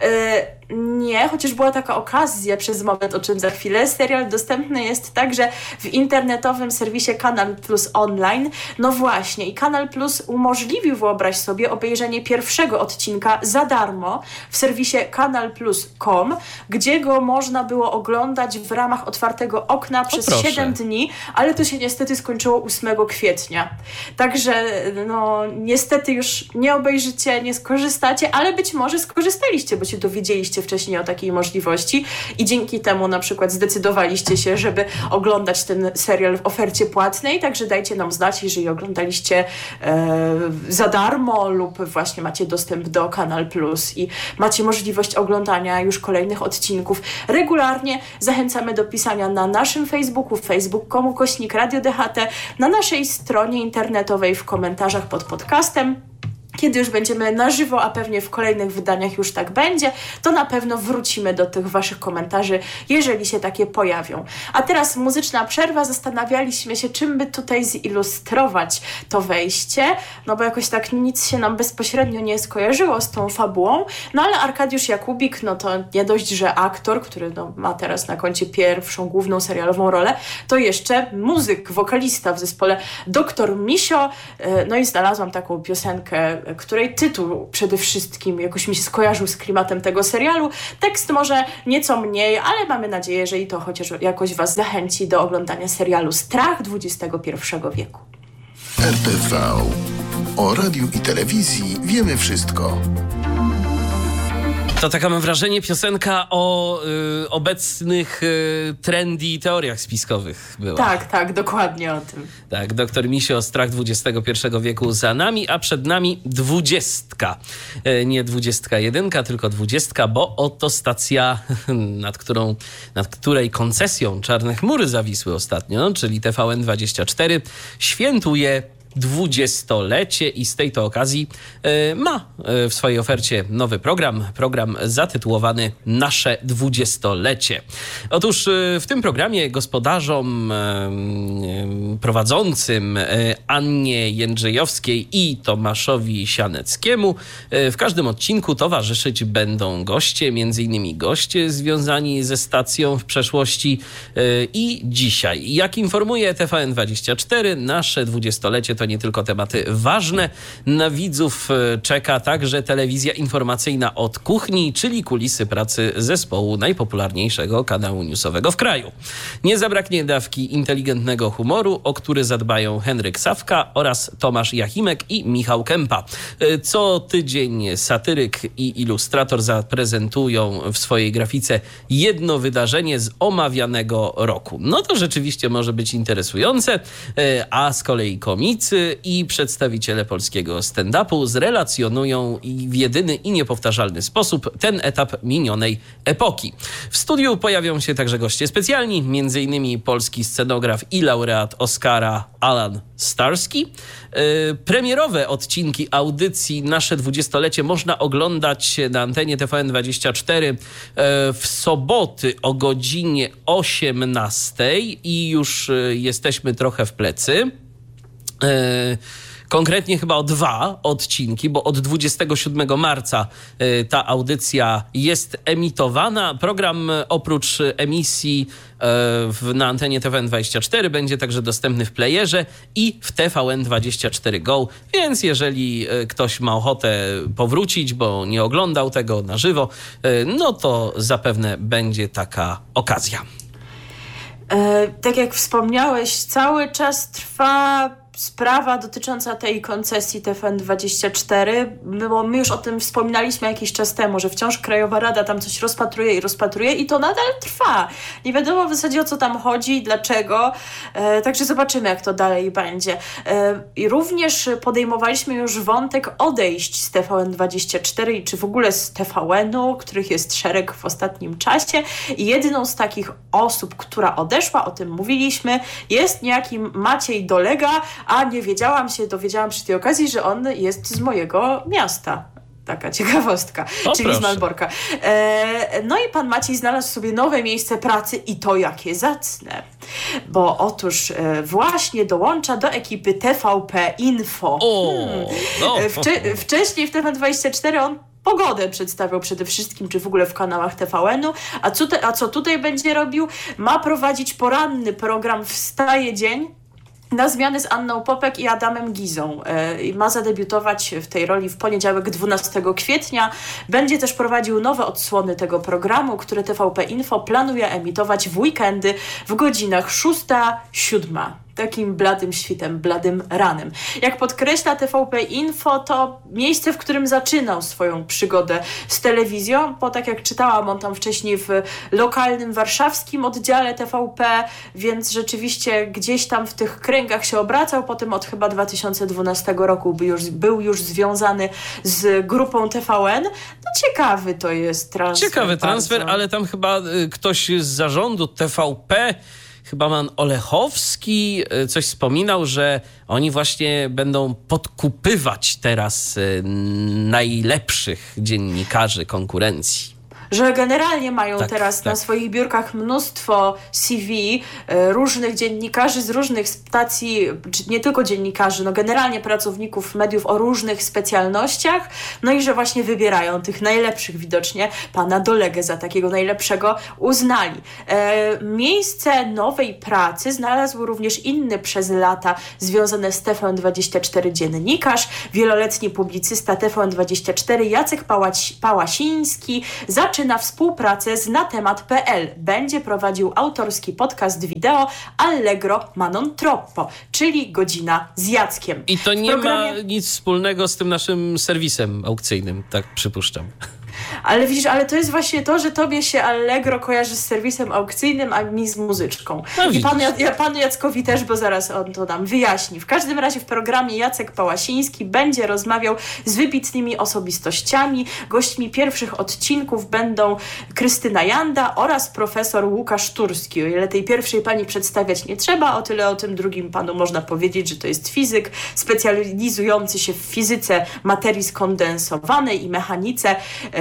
Yy, nie, chociaż była taka okazja przez moment, o czym za chwilę. Serial dostępny jest także w internetowym serwisie Kanal Plus Online. No właśnie, i Kanal Plus umożliwił, wyobraź sobie, obejrzenie pierwszego odcinka za darmo w serwisie kanal plus kropka com, gdzie go można było oglądać w ramach otwartego okna przez siedem dni, ale to się niestety skończyło ósmego kwietnia. Także no niestety już nie obejrzycie, nie skorzystacie, ale być może skorzystaliście, bo się dowiedzieliście wiedzieliście wcześniej o takiej możliwości i dzięki temu na przykład zdecydowaliście się, żeby oglądać ten serial w ofercie płatnej, także dajcie nam znać, jeżeli oglądaliście e, za darmo lub właśnie macie dostęp do Kanal Plus i macie możliwość oglądania już kolejnych odcinków regularnie. Zachęcamy do pisania na naszym Facebooku, facebook kropka com ukośnik Radio D H T, na naszej stronie internetowej w komentarzach pod podcastem. Kiedy już będziemy na żywo, a pewnie w kolejnych wydaniach już tak będzie, to na pewno wrócimy do tych waszych komentarzy, jeżeli się takie pojawią. A teraz muzyczna przerwa. Zastanawialiśmy się, czym by tutaj zilustrować to wejście, no bo jakoś tak nic się nam bezpośrednio nie skojarzyło z tą fabułą, no ale Arkadiusz Jakubik, no to nie dość, że aktor, który no, ma teraz na koncie pierwszą główną serialową rolę, to jeszcze muzyk, wokalista w zespole Doktor Misio, no i znalazłam taką piosenkę, której tytuł przede wszystkim jakoś mi się skojarzył z klimatem tego serialu. Tekst może nieco mniej, ale mamy nadzieję, że i to chociaż jakoś was zachęci do oglądania serialu Strach dwudziestego pierwszego wieku. R T V. O radiu i telewizji wiemy wszystko. To taka, mam wrażenie, piosenka o y, obecnych y, trendy teoriach spiskowych była. Tak, tak, dokładnie o tym. Tak, doktor Misio, Strach dwudziestego pierwszego wieku za nami, a przed nami dwudziestka. Y, nie dwudziestka jedynka, tylko dwudziestka, bo oto stacja, nad którą, nad której koncesją Czarne Chmury zawisły ostatnio, czyli T V N dwadzieścia cztery, świętuje dwudziestolecie i z tej to okazji y, ma y, w swojej ofercie nowy program, program zatytułowany Nasze dwudziestolecie. Otóż y, w tym programie gospodarzom y, y, prowadzącym y, Annie Jędrzejowskiej i Tomaszowi Sianeckiemu y, w każdym odcinku towarzyszyć będą goście, między innymi goście związani ze stacją w przeszłości y, i dzisiaj. Jak informuje T V N dwadzieścia cztery, nasze dwudziestolecie to nie tylko tematy ważne. Na widzów czeka także telewizja informacyjna od kuchni, czyli kulisy pracy zespołu najpopularniejszego kanału newsowego w kraju. Nie zabraknie dawki inteligentnego humoru, o który zadbają Henryk Sawka oraz Tomasz Jachimek i Michał Kępa. Co tydzień satyryk i ilustrator zaprezentują w swojej grafice jedno wydarzenie z omawianego roku. No to rzeczywiście może być interesujące, a z kolei komicy i przedstawiciele polskiego stand-upu zrelacjonują w jedyny i niepowtarzalny sposób ten etap minionej epoki. W studiu pojawią się także goście specjalni, między innymi polski scenograf i laureat Oscara Alan Starski. Yy, premierowe odcinki audycji Nasze dwudziestolecie można oglądać na antenie T V N dwadzieścia cztery yy, w soboty o godzinie osiemnastej i już yy, jesteśmy trochę w plecy. Konkretnie chyba o dwa odcinki, bo od dwudziestego siódmego marca ta audycja jest emitowana. Program oprócz emisji na antenie T V N dwadzieścia cztery będzie także dostępny w playerze i w T V N dwadzieścia cztery Go, więc jeżeli ktoś ma ochotę powrócić, bo nie oglądał tego na żywo, no to zapewne będzie taka okazja. E, tak jak wspomniałeś, cały czas trwa sprawa dotycząca tej koncesji T V N dwadzieścia cztery, bo my już o tym wspominaliśmy jakiś czas temu, że wciąż Krajowa Rada tam coś rozpatruje i rozpatruje i to nadal trwa. Nie wiadomo w zasadzie, o co tam chodzi, dlaczego, e, także zobaczymy, jak to dalej będzie. E, I również podejmowaliśmy już wątek odejść z T V N dwadzieścia cztery i czy w ogóle z T V N-u, których jest szereg w ostatnim czasie i jedną z takich osób, która odeszła, o tym mówiliśmy, jest niejaki Maciej Dolega, a nie wiedziałam się, dowiedziałam przy tej okazji, że on jest z mojego miasta. Taka ciekawostka, o, czyli proszę. z Malborka. E, no i pan Maciej znalazł sobie nowe miejsce pracy i to jakie zacne. Bo otóż e, właśnie dołącza do ekipy T V P Info. O, hmm. no. Wcze- wcześniej w T V N dwadzieścia cztery on pogodę przedstawiał przede wszystkim, czy w ogóle w kanałach T V N-u. A co, te, a co tutaj będzie robił? Ma prowadzić poranny program Wstaje Dzień, na zmianę z Anną Popek i Adamem Gizą. Yy, ma zadebiutować w tej roli w poniedziałek dwunastego kwietnia. Będzie też prowadził nowe odsłony tego programu, które T V P Info planuje emitować w weekendy w godzinach szósta siódma. takim bladym świtem, bladym ranem. Jak podkreśla T V P Info, to miejsce, w którym zaczynał swoją przygodę z telewizją, bo tak jak czytałam, on tam wcześniej w lokalnym warszawskim oddziale T V P, więc rzeczywiście gdzieś tam w tych kręgach się obracał. Potem od chyba dwa tysiące dwunastego roku był już, był już związany z grupą T V N. No ciekawy to jest transfer. Ciekawy transfer, bardzo. ale tam chyba y, ktoś z zarządu T V P, chyba pan Olechowski, y, coś wspominał, że oni właśnie będą podkupywać teraz y, najlepszych dziennikarzy konkurencji. Że generalnie mają Tak, teraz tak. na swoich biurkach mnóstwo C V e, różnych dziennikarzy z różnych stacji, czy nie tylko dziennikarzy, no generalnie pracowników mediów o różnych specjalnościach, no i że właśnie wybierają tych najlepszych widocznie. Pana Dolegę za takiego najlepszego uznali. E, miejsce nowej pracy znalazł również inny przez lata związany z T V N dwadzieścia cztery dziennikarz, wieloletni publicysta T V N dwadzieścia cztery Jacek Pałaci- Pałasiński zaczyna na współpracę z na temat kropka p l. Będzie prowadził autorski podcast wideo Allegro ma non troppo, czyli Godzina z Jackiem. I to W nie programie... ma nic wspólnego z tym naszym serwisem aukcyjnym, tak przypuszczam. Ale widzisz, ale to jest właśnie to, że tobie się Allegro kojarzy z serwisem aukcyjnym, a mi z muzyczką. No, I panu, widzisz. ja, panu Jackowi też, bo zaraz on to nam wyjaśni. W każdym razie w programie Jacek Pałasiński będzie rozmawiał z wybitnymi osobistościami. Gośćmi pierwszych odcinków będą Krystyna Janda oraz profesor Łukasz Turski. O ile tej pierwszej pani przedstawiać nie trzeba, o tyle o tym drugim panu można powiedzieć, że to jest fizyk specjalizujący się w fizyce materii skondensowanej i mechanice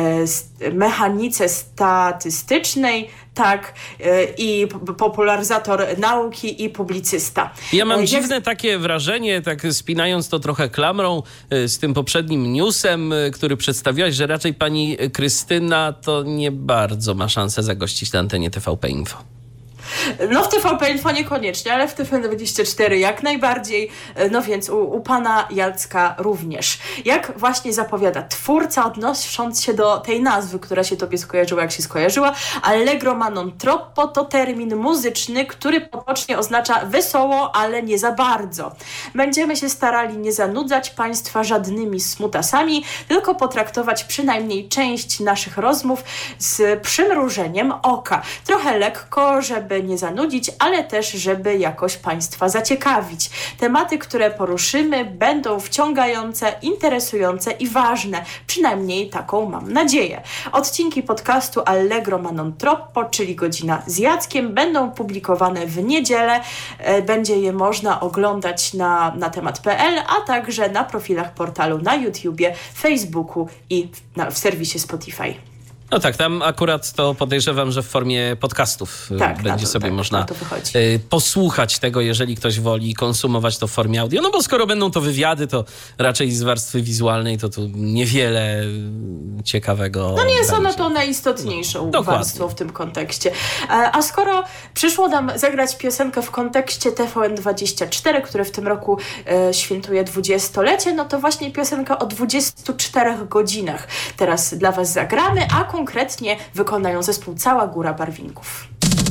mechanice statystycznej, tak, i popularyzator nauki i publicysta. Ja mam Jak... dziwne takie wrażenie, tak spinając to trochę klamrą z tym poprzednim newsem, który przedstawiłaś, że raczej pani Krystyna to nie bardzo ma szansę zagościć na antenie T V P Info. No w T V P Info niekoniecznie, ale w T V N dwadzieścia cztery jak najbardziej, no więc u, u pana Jacka również. Jak właśnie zapowiada twórca, odnosząc się do tej nazwy, która się tobie skojarzyła, jak się skojarzyła, Allegro ma non troppo to termin muzyczny, który potocznie oznacza wesoło, ale nie za bardzo. Będziemy się starali nie zanudzać państwa żadnymi smutasami, tylko potraktować przynajmniej część naszych rozmów z przymrużeniem oka. Trochę lekko, żeby nie zanudzić, ale też, żeby jakoś państwa zaciekawić. Tematy, które poruszymy, będą wciągające, interesujące i ważne. Przynajmniej taką mam nadzieję. Odcinki podcastu Allegro ma non troppo, czyli Godzina z Jackiem, będą publikowane w niedzielę. Będzie je można oglądać na, na temat kropka p l, a także na profilach portalu na YouTubie, Facebooku i w, na, w serwisie Spotify. No tak, tam akurat to podejrzewam, że w formie podcastów tak, będzie to, sobie tak, można to posłuchać tego, jeżeli ktoś woli konsumować to w formie audio. No bo skoro będą to wywiady, to raczej z warstwy wizualnej to tu niewiele ciekawego. No nie jest ono będzie. to najistotniejszą No, warstwą w tym kontekście. A skoro przyszło nam zagrać piosenkę w kontekście T V N dwadzieścia cztery, które w tym roku e, świętuje dwudziestolecie, no to właśnie piosenka o dwudziestu czterech godzinach teraz dla was zagramy, a konkretnie wykonają zespół Cała Góra Barwinków.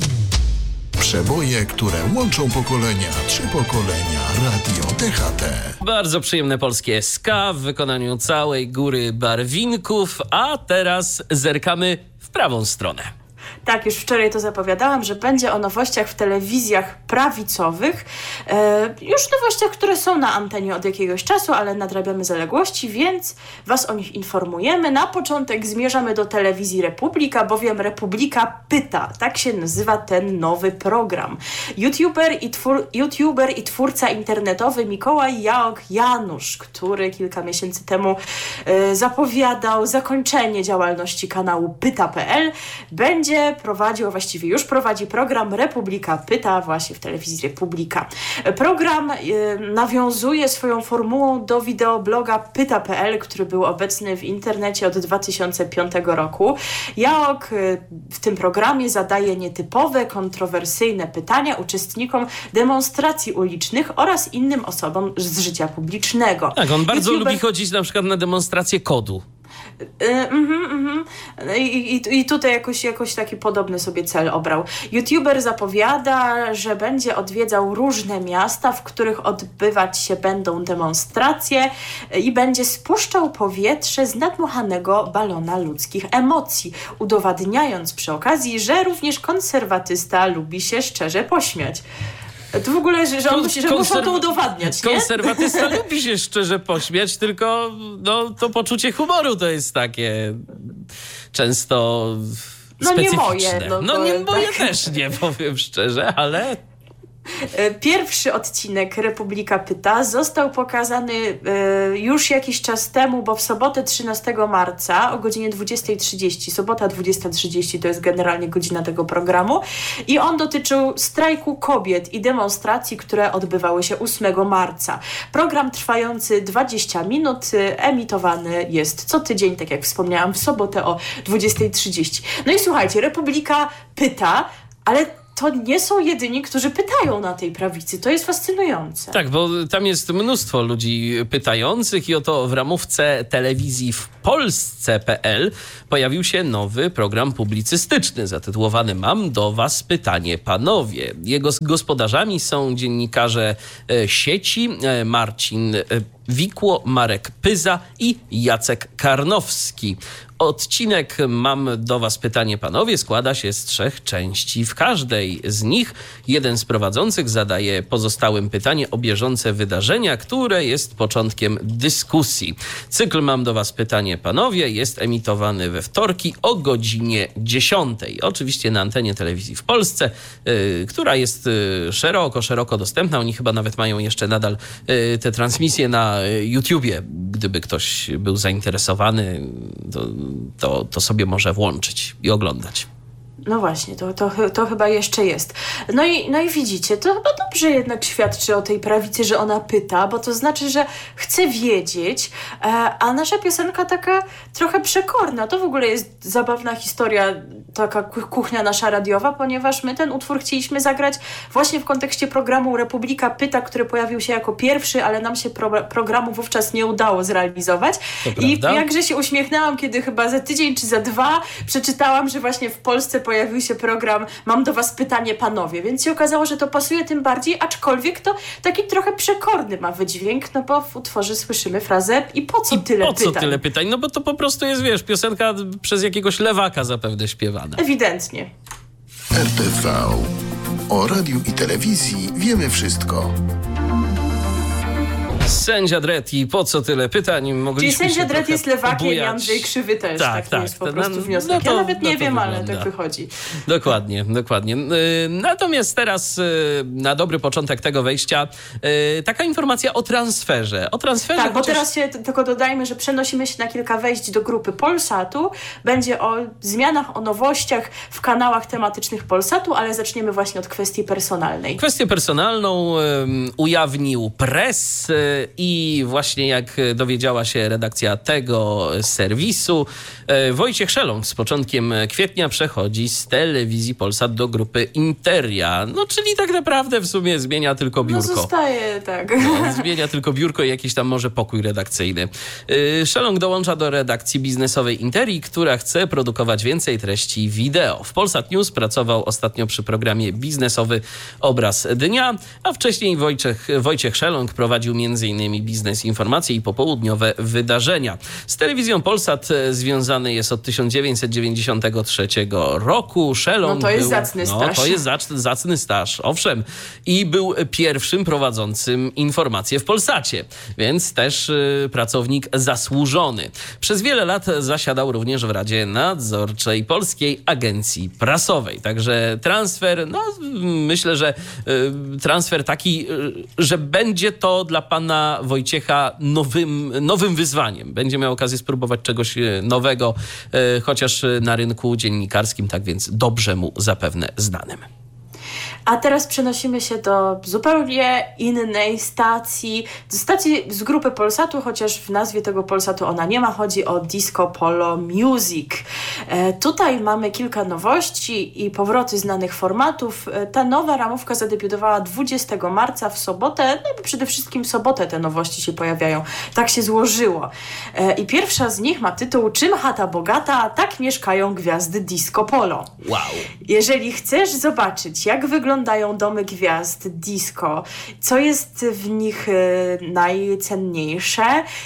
Przeboje, które łączą pokolenia, trzy pokolenia, Radio D H T. Bardzo przyjemne polskie ska w wykonaniu Całej Góry Barwinków, a teraz zerkamy w prawą stronę. Tak, już wczoraj to zapowiadałam, że będzie o nowościach w telewizjach prawicowych. E, już nowościach, które są na antenie od jakiegoś czasu, ale nadrabiamy zaległości, więc was o nich informujemy. Na początek zmierzamy do telewizji Republika, bowiem Republika pyta. Tak się nazywa ten nowy program. YouTuber i, twór, YouTuber i twórca internetowy Mikołaj Jaok Janusz, który kilka miesięcy temu e, zapowiadał zakończenie działalności kanału pyta kropka p l, będzie prowadził, a właściwie już prowadzi program Republika Pyta właśnie w telewizji Republika. Program y, nawiązuje swoją formułą do wideobloga pyta kropka p l, który był obecny w internecie od dwa tysiące piątego roku. Jaok y, w tym programie zadaje nietypowe, kontrowersyjne pytania uczestnikom demonstracji ulicznych oraz innym osobom z życia publicznego. Tak, on bardzo YouTuber... lubi chodzić na przykład na demonstrację kodu. Mhm, mhm. I, i, I tutaj jakoś, jakoś taki podobny sobie cel obrał. YouTuber zapowiada, że będzie odwiedzał różne miasta, w których odbywać się będą demonstracje i będzie spuszczał powietrze z nadmuchanego balona ludzkich emocji, udowadniając przy okazji, że również konserwatysta lubi się szczerze pośmiać. To w ogóle, że, że, on musi, że Konserw- muszą to udowadniać, nie? Konserwatysta lubi się szczerze pośmiać, tylko no, to poczucie humoru to jest takie często No nie specyficzne. moje, no No to nie moje tak. też, nie powiem szczerze, ale... Pierwszy odcinek Republika Pyta został pokazany y, już jakiś czas temu, bo w sobotę trzynastego marca o godzinie dwudziestej trzydzieści, sobota dwudziesta trzydzieści to jest generalnie godzina tego programu i on dotyczył strajku kobiet i demonstracji, które odbywały się ósmego marca. Program trwający dwadzieścia minut y, emitowany jest co tydzień, tak jak wspomniałam, w sobotę o dwudziestej trzydzieści. No i słuchajcie, Republika Pyta, ale to nie są jedyni, którzy pytają na tej prawicy. To jest fascynujące. Tak, bo tam jest mnóstwo ludzi pytających i oto w ramówce telewizji w Polsce kropka pe el pojawił się nowy program publicystyczny zatytułowany Mam do was pytanie, panowie. Jego gospodarzami są dziennikarze e, sieci e, Marcin e, Wikło, Marek Pyza i Jacek Karnowski. Odcinek Mam do was pytanie, panowie składa się z trzech części. W każdej z nich jeden z prowadzących zadaje pozostałym pytanie o bieżące wydarzenia, które jest początkiem dyskusji. Cykl Mam do was pytanie, panowie jest emitowany we wtorki o godzinie dziesiątej. Oczywiście na antenie telewizji w Polsce, yy, która jest yy, szeroko, szeroko dostępna. Oni chyba nawet mają jeszcze nadal yy, te transmisje na YouTubie. Gdyby ktoś był zainteresowany, to To, to sobie może włączyć i oglądać. No właśnie, to, to, to chyba jeszcze jest. No i, no i widzicie, to chyba dobrze jednak świadczy o tej prawicy, że ona pyta, bo to znaczy, że chce wiedzieć, e, a nasza piosenka taka trochę przekorna. To w ogóle jest zabawna historia, taka kuchnia nasza radiowa, ponieważ my ten utwór chcieliśmy zagrać właśnie w kontekście programu Republika Pyta, który pojawił się jako pierwszy, ale nam się pro, programu wówczas nie udało zrealizować. To I prawda? jakże się uśmiechnęłam, kiedy chyba za tydzień czy za dwa przeczytałam, że właśnie w Polsce pojawił się program Mam do was pytanie, panowie, więc się okazało, że to pasuje tym bardziej, aczkolwiek to taki trochę przekorny ma wydźwięk, no bo w utworze słyszymy frazę i po co I tyle po co pytań? tyle pytań? No bo to po prostu jest, wiesz, piosenka przez jakiegoś lewaka zapewne śpiewana. Ewidentnie. R T V. O radiu i telewizji wiemy wszystko. Sędzia Dredd i po co tyle pytań? Czyli Mogliśmy sędzia się Dredd trochę jest lewakiem i pobujać. Andrzej Krzywy też. Tak, Tak, to tak. jest po To prostu no- wniosek. no to- ja nawet nie no to wiem, ale wygląda. tak wychodzi. Dokładnie, dokładnie. Yy, Natomiast teraz yy, na dobry początek tego wejścia yy, taka informacja o transferze. O transferze Tak, bo chociaż- teraz się t- tylko dodajmy, że przenosimy się na kilka wejść do grupy Polsatu. Będzie o zmianach, o nowościach w kanałach tematycznych Polsatu, ale zaczniemy właśnie od kwestii personalnej. Kwestię personalną um, ujawnił Press y, i właśnie jak dowiedziała się redakcja tego serwisu, y, Wojciech Szelong z początkiem kwietnia przechodzi z telewizji Polsat do grupy Interia. No czyli tak naprawdę w sumie zmienia tylko No biurko. zostaje, tak. No, zmienia tylko biurko i jakiś tam może pokój redakcyjny. Yy, Szelong dołącza do redakcji biznesowej Interii, która chce produkować więcej treści wideo. W Polsat News pracował ostatnio przy programie biznesowy Obraz Dnia, a wcześniej Wojciech, Wojciech Szelong prowadził między innymi Biznes Informacje i popołudniowe wydarzenia. Z telewizją Polsat związany jest od tysiąc dziewięćset dziewięćdziesiątego trzeciego roku. Szelong No to jest był, zacny no, staż. to jest zacny, zacny staż, owszem. I był pierwszym prowadzącym informacje w Polsacie, więc też y, pracownik zasłużony. Przez wiele lat zasiadał również w Radzie Nadzorczej Polskiej Agencji Prasowej. Także transfer, no myślę, że y, transfer taki, y, że będzie to dla pana Wojciecha nowym, nowym wyzwaniem. Będzie miał okazję spróbować czegoś y, nowego, y, chociaż na rynku dziennikarskim, tak więc dobrze mu zapewne znanym. A teraz przenosimy się do zupełnie innej stacji, do stacji z grupy Polsatu, chociaż w nazwie tego Polsatu ona nie ma, chodzi o Disco Polo Music. E, tutaj mamy kilka nowości i powroty znanych formatów. E, ta nowa ramówka zadebiutowała dwudziestego marca w sobotę, no bo przede wszystkim w sobotę te nowości się pojawiają. Tak się złożyło. E, I pierwsza z nich ma tytuł Czym chata bogata, tak mieszkają gwiazdy Disco Polo. Wow. Jeżeli chcesz zobaczyć, jak wyglądają domy gwiazd disco, co jest w nich y, najcenniejsze,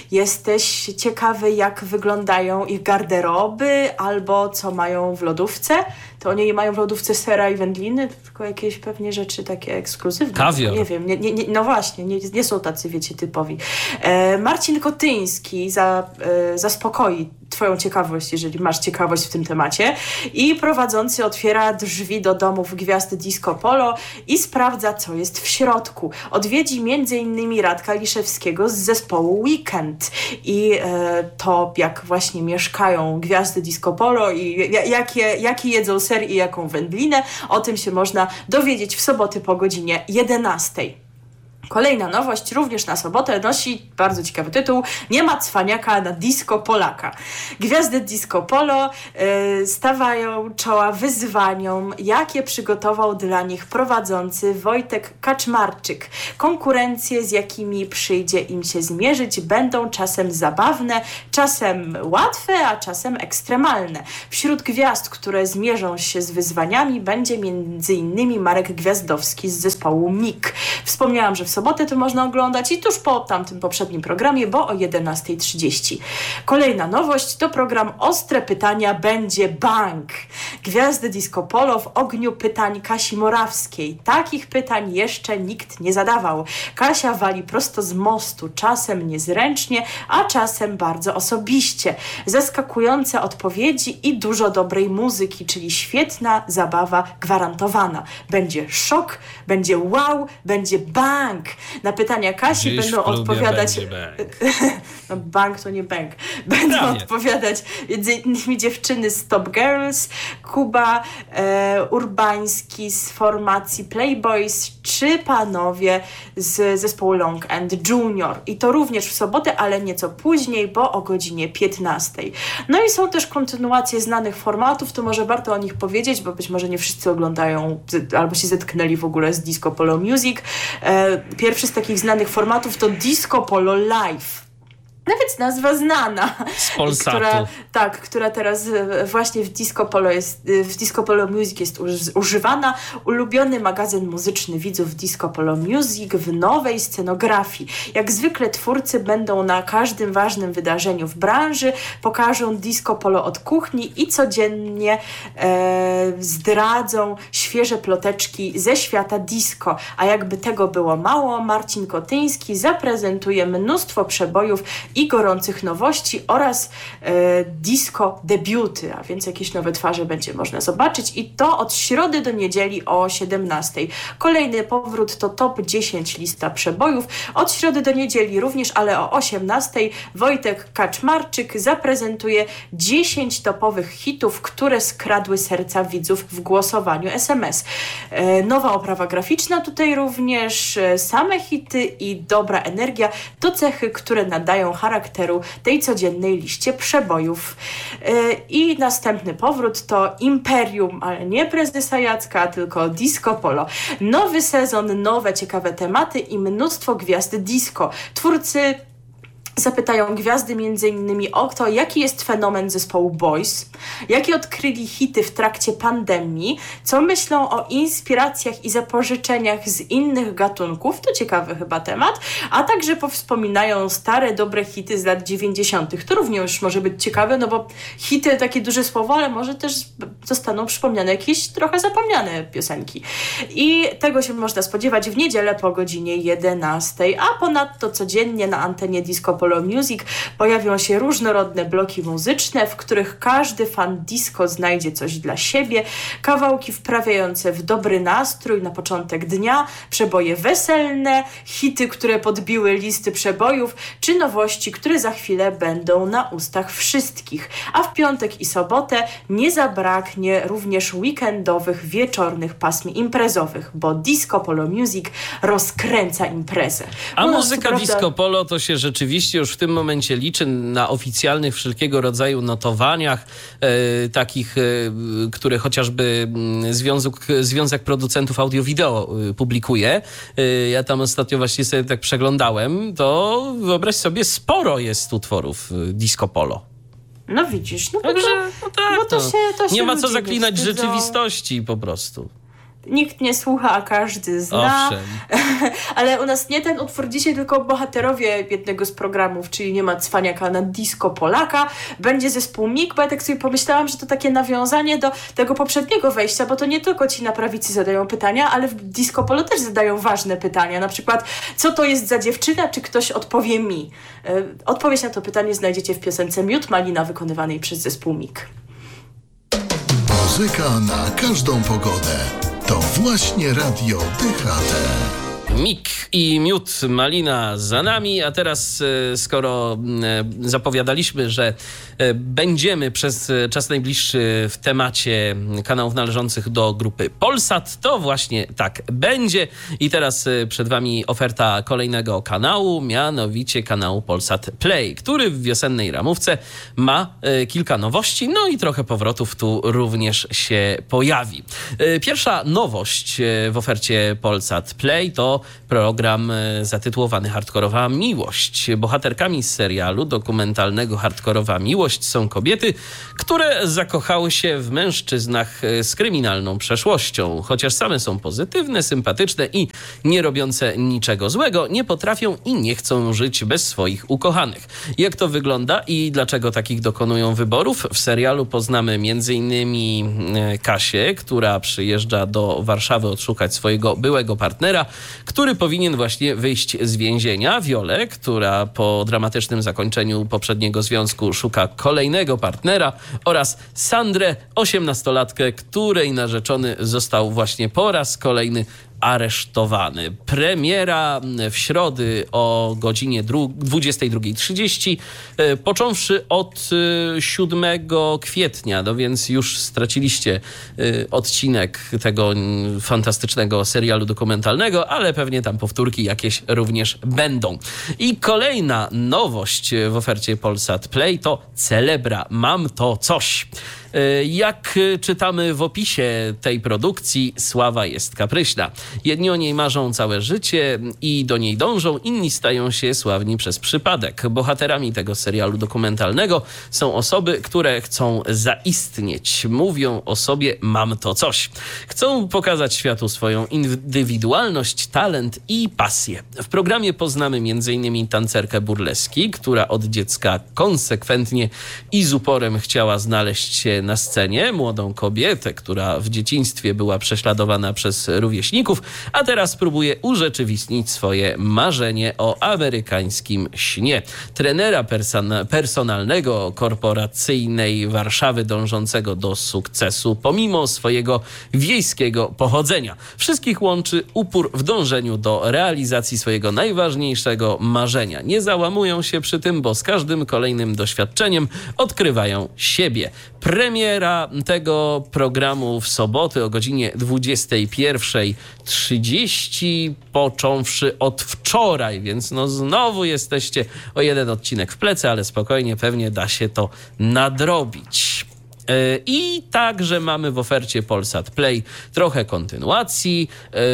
jesteś ciekawy, jak wyglądają ich garderoby albo co mają w lodówce, to oni nie mają w lodówce sera i wędliny, tylko jakieś pewnie rzeczy takie ekskluzywne. Kawior. Nie wiem, nie, nie, nie, no właśnie, nie, nie są tacy, wiecie, typowi. E, Marcin Kotyński za, e, zaspokoi twoją ciekawość, jeżeli masz ciekawość w tym temacie, i prowadzący otwiera drzwi do domów gwiazd Disco Polo i sprawdza, co jest w środku. Odwiedzi między innymi Radka Liszewskiego z zespołu Weekend i e, to, jak właśnie mieszkają gwiazdy Disco Polo i jakie, jaki jedzą ser i jaką wędlinę, o tym się można dowiedzieć w soboty po godzinie jedenastej. Kolejna nowość, również na sobotę, nosi bardzo ciekawy tytuł Nie ma cwaniaka na disco Polaka. Gwiazdy Disco Polo y, stawiają czoła wyzwaniom, jakie przygotował dla nich prowadzący Wojtek Kaczmarczyk. Konkurencje, z jakimi przyjdzie im się zmierzyć, będą czasem zabawne, czasem łatwe, a czasem ekstremalne. Wśród gwiazd, które zmierzą się z wyzwaniami, będzie między innymi Marek Gwiazdowski z zespołu M I K. Wspomniałam, że w sobotę to można oglądać i tuż po tamtym poprzednim programie, bo o jedenastej trzydzieści. Kolejna nowość to program Ostre Pytania będzie Bank. Gwiazdy Disco Polo w ogniu pytań Kasi Morawskiej. Takich pytań jeszcze nikt nie zadawał. Kasia wali prosto z mostu, czasem niezręcznie, a czasem bardzo osobiście. Zaskakujące odpowiedzi i dużo dobrej muzyki, czyli świetna zabawa gwarantowana. Będzie szok, będzie wow, będzie bang. Na pytania Kasi Dziś będą w klubie odpowiadać... będzie bank. No bank to nie bank. Będą Prawie. odpowiadać między innymi dziewczyny z Top Girls, Kuba e, Urbański z formacji Playboys, czy panowie z zespołu Long and Junior. I to również w sobotę, ale nieco później, bo o godzinie piętnastej. No i są też kontynuacje znanych formatów, to może warto o nich powiedzieć, bo być może nie wszyscy oglądają albo się zetknęli w ogóle z Disco Polo Music. E, Pierwszy z takich znanych formatów to Disco Polo Live. Nawet nazwa znana. Z Polsatu. Która, tak, która teraz właśnie w Disco Polo jest, w Disco Polo Music jest używana. Ulubiony magazyn muzyczny widzów Disco Polo Music w nowej scenografii. Jak zwykle twórcy będą na każdym ważnym wydarzeniu w branży, pokażą Disco Polo od kuchni i codziennie e, zdradzą świeże ploteczki ze świata disco. A jakby tego było mało, Marcin Kotyński zaprezentuje mnóstwo przebojów i gorących nowości oraz e, disco debiuty, a więc jakieś nowe twarze będzie można zobaczyć i to od środy do niedzieli o siedemnastej. Kolejny powrót to top dziesięć lista przebojów. Od środy do niedzieli również, ale o osiemnastej Wojtek Kaczmarczyk zaprezentuje dziesięć topowych hitów, które skradły serca widzów w głosowaniu es em es. E, nowa oprawa graficzna tutaj również, e, same hity i dobra energia to cechy, które nadają charakteru tej codziennej liście przebojów. Yy, I następny powrót to Imperium, ale nie prezesa Jacka, tylko Disco Polo. Nowy sezon, nowe ciekawe tematy i mnóstwo gwiazd disco. Twórcy zapytają gwiazdy między innymi o to, jaki jest fenomen zespołu Boys, jakie odkryli hity w trakcie pandemii, co myślą o inspiracjach i zapożyczeniach z innych gatunków, to ciekawy chyba temat, a także powspominają stare, dobre hity z lat dziewięćdziesiątych. To również może być ciekawe, no bo hity, takie duże słowo, ale może też zostaną przypomniane jakieś trochę zapomniane piosenki. I tego się można spodziewać w niedzielę po godzinie jedenastej, a ponadto codziennie na antenie Disco Polo Music pojawią się różnorodne bloki muzyczne, w których każdy fan disco znajdzie coś dla siebie, kawałki wprawiające w dobry nastrój na początek dnia, przeboje weselne, hity, które podbiły listy przebojów, czy nowości, które za chwilę będą na ustach wszystkich. A w piątek i sobotę nie zabraknie również weekendowych, wieczornych pasm imprezowych, bo Disco Polo Music rozkręca imprezę. A U nas, muzyka co prawda, disco polo to się rzeczywiście już w tym momencie liczy na oficjalnych wszelkiego rodzaju notowaniach, e, takich, e, które chociażby Związek, Związek Producentów Audio-Wideo e, publikuje. E, ja tam ostatnio właśnie sobie tak przeglądałem, to wyobraź sobie, sporo jest utworów e, disco polo. No widzisz, no, Także, no tak, no to no. się, to się nie ma co ludzie zaklinać nie wstydzą. rzeczywistości po prostu. Nikt nie słucha, a każdy zna. Owszem. Ale u nas nie ten utwór dzisiaj, tylko bohaterowie jednego z programów, czyli Nie ma cwaniaka na disco Polaka. Będzie zespół Mig, bo ja tak sobie pomyślałam, że to takie nawiązanie do tego poprzedniego wejścia, bo to nie tylko ci na prawicy zadają pytania, ale w disco polo też zadają ważne pytania. Na przykład, co to jest za dziewczyna, czy ktoś odpowie mi? Odpowiedź na to pytanie znajdziecie w piosence Miód Malina wykonywanej przez zespół Mig. Muzyka na każdą pogodę. To właśnie Radio D H T. Mik i Miód Malina za nami, a teraz e, skoro e, zapowiadaliśmy, że e, będziemy przez czas najbliższy w temacie kanałów należących do grupy Polsat, to właśnie tak będzie. I teraz e, przed wami oferta kolejnego kanału, mianowicie kanału Polsat Play, który w wiosennej ramówce ma e, kilka nowości, no i trochę powrotów tu również się pojawi. E, pierwsza nowość e, w ofercie Polsat Play to program zatytułowany Hardkorowa Miłość. Bohaterkami z serialu dokumentalnego Hardkorowa Miłość są kobiety, które zakochały się w mężczyznach z kryminalną przeszłością. Chociaż same są pozytywne, sympatyczne i nie robiące niczego złego, nie potrafią i nie chcą żyć bez swoich ukochanych. Jak to wygląda i dlaczego takich dokonują wyborów? W serialu poznamy m.in. Kasię, która przyjeżdża do Warszawy odszukać swojego byłego partnera, który powinien właśnie wyjść z więzienia. Wiolę, która po dramatycznym zakończeniu poprzedniego związku szuka kolejnego partnera, oraz Sandrę, osiemnastolatkę, której narzeczony został właśnie po raz kolejny aresztowany. Premiera w środy o godzinie dwudziestej drugiej trzydzieści, począwszy od siódmego kwietnia, no więc już straciliście odcinek tego fantastycznego serialu dokumentalnego, ale pewnie tam powtórki jakieś również będą. I kolejna nowość w ofercie Polsat Play to Celebra. Mam to coś. Jak czytamy w opisie tej produkcji, sława jest kapryśna. Jedni o niej marzą całe życie i do niej dążą, inni stają się sławni przez przypadek. Bohaterami tego serialu dokumentalnego są osoby, które chcą zaistnieć. Mówią o sobie: mam to coś. Chcą pokazać światu swoją indywidualność, talent i pasję. W programie poznamy m.in. tancerkę burleski, która od dziecka konsekwentnie i z uporem chciała znaleźć się na scenie, młodą kobietę, która w dzieciństwie była prześladowana przez rówieśników, a teraz próbuje urzeczywistnić swoje marzenie o amerykańskim śnie. Trenera person- personalnego korporacyjnej Warszawy dążącego do sukcesu pomimo swojego wiejskiego pochodzenia. Wszystkich łączy upór w dążeniu do realizacji swojego najważniejszego marzenia. Nie załamują się przy tym, bo z każdym kolejnym doświadczeniem odkrywają siebie. Premiera tego programu w sobotę o godzinie dwudziestej pierwszej trzydzieści, począwszy od wczoraj, więc no znowu jesteście o jeden odcinek w plecy, ale spokojnie, pewnie da się to nadrobić. I także mamy w ofercie Polsat Play trochę kontynuacji.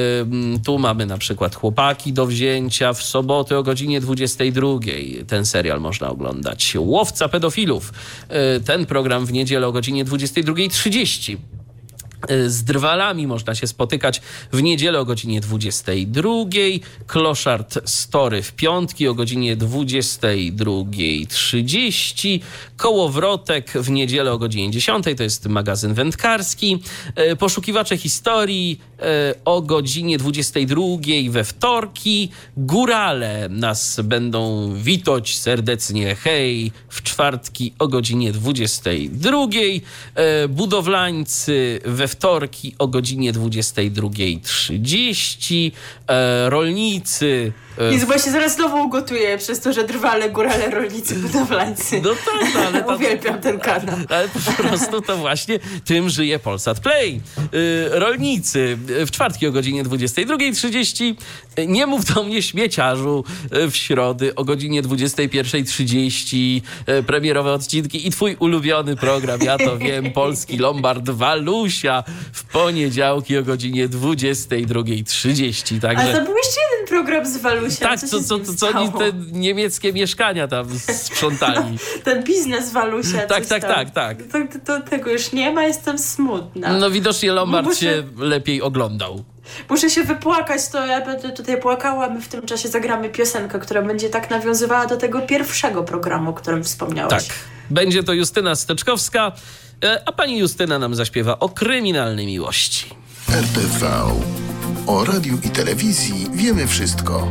Tu mamy na przykład Chłopaki do wzięcia w sobotę o godzinie dwudziestej drugiej. Ten serial można oglądać. Łowca pedofilów. Ten program w niedzielę o godzinie dwudziestej drugiej trzydzieści. Z Drwalami można się spotykać w niedzielę o godzinie dwudziestej drugiej. Kloszard Story w piątki o godzinie dwudziestej drugiej trzydzieści. Kołowrotek w niedzielę o godzinie dziesiątej, to jest magazyn wędkarski. Poszukiwacze historii o godzinie dwudziestej drugiej we wtorki. Górale nas będą witać serdecznie, hej, w czwartki o godzinie dwudziestej drugiej. Budowlańcy we wtorki o godzinie dwudziestej drugiej trzydzieści. Rolnicy... Jezu, bo ja się zaraz znowu ugotuję przez to, że Drwale, Górale, Rolnicy, Budowlańcy. No tak, no, ale... To, uwielbiam ten kanał. Ale po prostu to właśnie tym żyje Polsat Play. Yy, rolnicy w czwartki o godzinie dwudziestej drugiej trzydzieści. Nie mów do mnie śmieciarzu w środy o godzinie dwudziestej pierwszej trzydzieści. Premierowe odcinki i twój ulubiony program, ja to wiem, Polski Lombard Walusia w poniedziałki o godzinie dwudziestej drugiej trzydzieści. Także... Ale to był jeszcze jeden program z Walusiem. Tak, co, co, co, co, co oni te niemieckie mieszkania tam sprzątali. Ten biznes Walusia. Tak, tak, tam. tak, tak. To, to, to, tego już nie ma, jestem smutna. No widocznie Lombard Muszę... się lepiej oglądał. Muszę się wypłakać, to ja będę tutaj płakała, my w tym czasie zagramy piosenkę, która będzie tak nawiązywała do tego pierwszego programu, o którym wspomniałeś. Tak, będzie to Justyna Steczkowska, a pani Justyna nam zaśpiewa o kryminalnej miłości. R T V. O radiu i telewizji wiemy wszystko.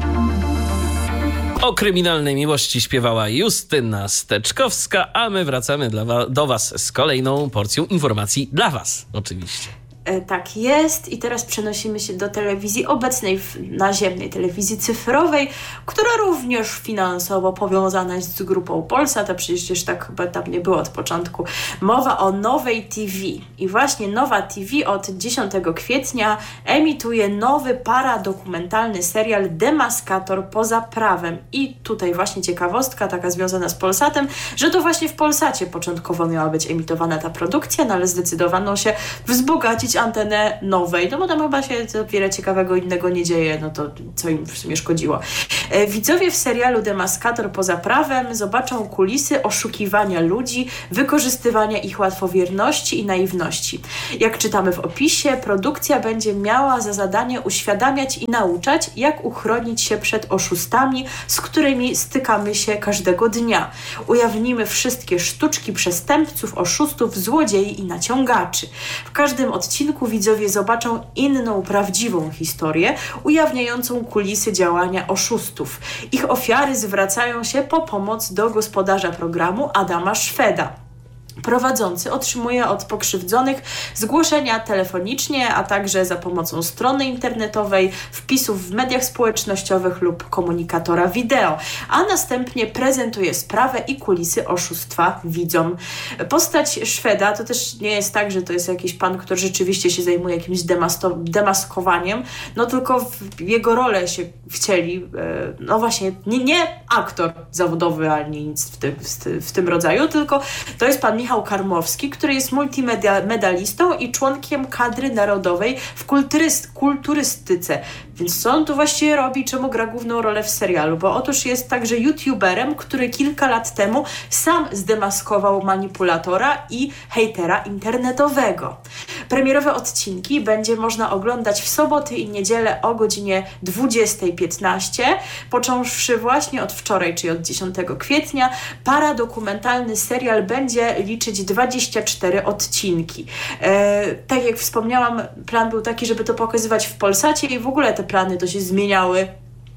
O kryminalnej miłości śpiewała Justyna Steczkowska, a my wracamy dla wa- do was z kolejną porcją informacji dla was, oczywiście. Tak jest i teraz przenosimy się do telewizji obecnej, w naziemnej telewizji cyfrowej, która również finansowo powiązana jest z grupą Polsat, a przecież tak chyba tam nie było od początku. Mowa o Nowej T V i właśnie Nowa T V od dziesiątego kwietnia emituje nowy paradokumentalny serial Demaskator poza prawem. I tutaj właśnie ciekawostka taka związana z Polsatem, że to właśnie w Polsacie początkowo miała być emitowana ta produkcja, no ale zdecydowano się wzbogacić antenę Nowej, no bo tam chyba się za wiele ciekawego innego nie dzieje, no to co im w sumie szkodziło. E, widzowie w serialu Demaskator poza prawem zobaczą kulisy oszukiwania ludzi, wykorzystywania ich łatwowierności i naiwności. Jak czytamy w opisie, produkcja będzie miała za zadanie uświadamiać i nauczać, jak uchronić się przed oszustami, z którymi stykamy się każdego dnia. Ujawnimy wszystkie sztuczki przestępców, oszustów, złodziei i naciągaczy. W każdym odcinku widzowie zobaczą inną, prawdziwą historię, ujawniającą kulisy działania oszustów. Ich ofiary zwracają się po pomoc do gospodarza programu Adama Szweda. Prowadzący otrzymuje od pokrzywdzonych zgłoszenia telefonicznie, a także za pomocą strony internetowej, wpisów w mediach społecznościowych lub komunikatora wideo, a następnie prezentuje sprawę i kulisy oszustwa widzom. Postać Szweda to też nie jest tak, że to jest jakiś pan, który rzeczywiście się zajmuje jakimś demasto- demaskowaniem, no tylko w jego rolę się wcieli, no właśnie, nie, nie aktor zawodowy ani nic w tym, w tym rodzaju, tylko to jest pan Michał Karmowski, który jest multimedalistą i członkiem kadry narodowej w kulturyst- kulturystyce. Więc co on tu właściwie robi, czemu gra główną rolę w serialu? Bo otóż jest także youtuberem, który kilka lat temu sam zdemaskował manipulatora i hejtera internetowego. Premierowe odcinki będzie można oglądać w soboty i niedzielę o godzinie dwudziestej piętnaście, począwszy właśnie od wczoraj, czyli od dziesiątego kwietnia. Paradokumentalny serial będzie liczyć dwadzieścia cztery odcinki. E, tak jak wspomniałam, plan był taki, żeby to pokazywać w Polsacie i w ogóle te plany to się zmieniały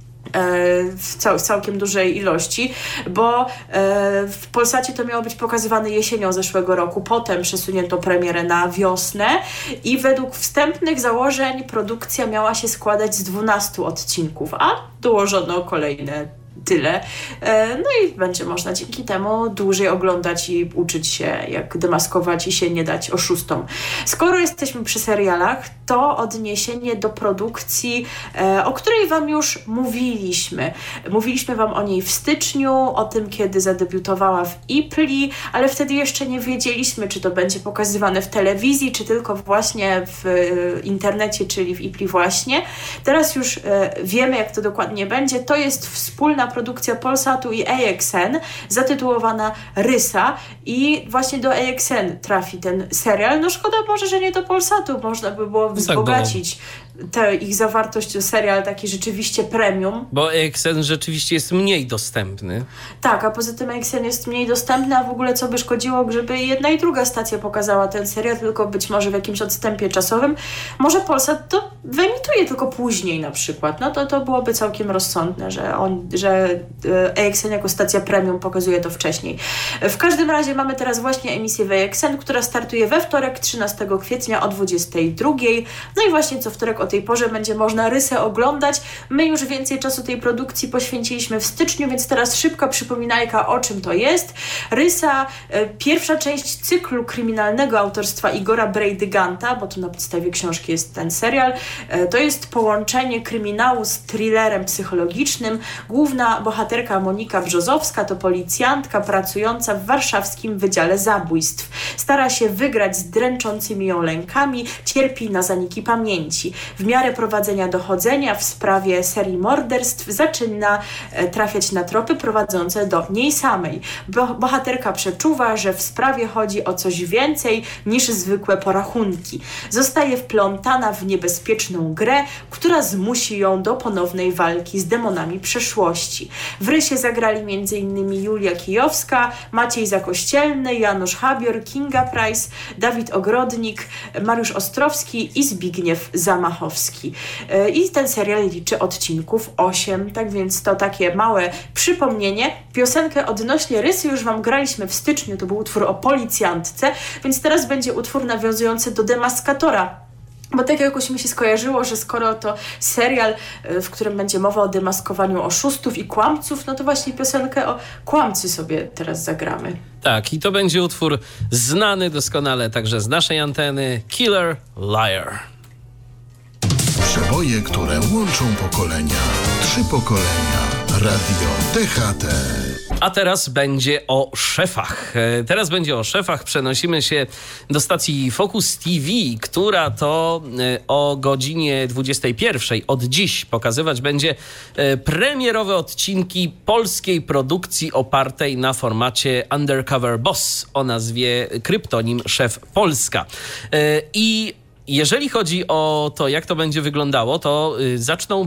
w cał- całkiem dużej ilości, bo w Polsacie to miało być pokazywane jesienią zeszłego roku, potem przesunięto premierę na wiosnę i według wstępnych założeń produkcja miała się składać z dwunastu odcinków, a dołożono kolejne tyle. No i będzie można dzięki temu dłużej oglądać i uczyć się, jak demaskować i się nie dać oszustom. Skoro jesteśmy przy serialach, to odniesienie do produkcji, o której wam już mówiliśmy. Mówiliśmy wam o niej w styczniu, o tym, kiedy zadebiutowała w I P L I, ale wtedy jeszcze nie wiedzieliśmy, czy to będzie pokazywane w telewizji, czy tylko właśnie w internecie, czyli w I P L I właśnie. Teraz już wiemy, jak to dokładnie będzie. To jest wspólna wspólna produkcja Polsatu i A X N, zatytułowana Rysa, i właśnie do A X N trafi ten serial. No szkoda może, że nie do Polsatu, można by było wzbogacić tę ich zawartość o serial taki rzeczywiście premium. Bo A X N rzeczywiście jest mniej dostępny. Tak, a poza tym A X N jest mniej dostępny, a w ogóle co by szkodziło, żeby jedna i druga stacja pokazała ten serial, tylko być może w jakimś odstępie czasowym. Może Polsat to wyemituje tylko później na przykład. No to to byłoby całkiem rozsądne, że, on, że A X N jako stacja premium pokazuje to wcześniej. W każdym razie mamy teraz właśnie emisję w A X N, która startuje we wtorek, trzynastego kwietnia o dwudziestej drugiej. No i właśnie co wtorek o tej porze będzie można Rysę oglądać. My już więcej czasu tej produkcji poświęciliśmy w styczniu, więc teraz szybka przypominajka, o czym to jest. Rysa, e, pierwsza część cyklu kryminalnego autorstwa Igora Brejdyganta, bo to na podstawie książki jest ten serial. E, to jest połączenie kryminału z thrillerem psychologicznym. Główna bohaterka Monika Brzozowska to policjantka pracująca w warszawskim Wydziale Zabójstw. Stara się wygrać z dręczącymi ją lękami, cierpi na zaniki pamięci. W miarę prowadzenia dochodzenia w sprawie serii morderstw zaczyna e, trafiać na tropy prowadzące do niej samej. Bo, bohaterka przeczuwa, że w sprawie chodzi o coś więcej niż zwykłe porachunki. Zostaje wplątana w niebezpieczną grę, która zmusi ją do ponownej walki z demonami przeszłości. W Rysie zagrali m in Julia Kijowska, Maciej Zakościelny, Janusz Habior, Kinga Price, Dawid Ogrodnik, Mariusz Ostrowski i Zbigniew Zamachowski. I ten serial liczy odcinków osiem, tak więc to takie małe przypomnienie. Piosenkę odnośnie Rysy już wam graliśmy w styczniu, to był utwór o policjantce, więc teraz będzie utwór nawiązujący do Demaskatora. Bo tak jakoś mi się skojarzyło, że skoro to serial, w którym będzie mowa o demaskowaniu oszustów i kłamców, no to właśnie piosenkę o kłamcy sobie teraz zagramy. Tak, i to będzie utwór znany doskonale także z naszej anteny, Killer Liar. Przeboje, które łączą pokolenia. Trzy pokolenia. Radio T H T. A teraz będzie o szefach. Teraz będzie o szefach. Przenosimy się do stacji Focus T V, która to o godzinie dwudziestej pierwszej od dziś pokazywać będzie premierowe odcinki polskiej produkcji opartej na formacie Undercover Boss o nazwie Kryptonim Szef Polska. I jeżeli chodzi o to, jak to będzie wyglądało, to zaczną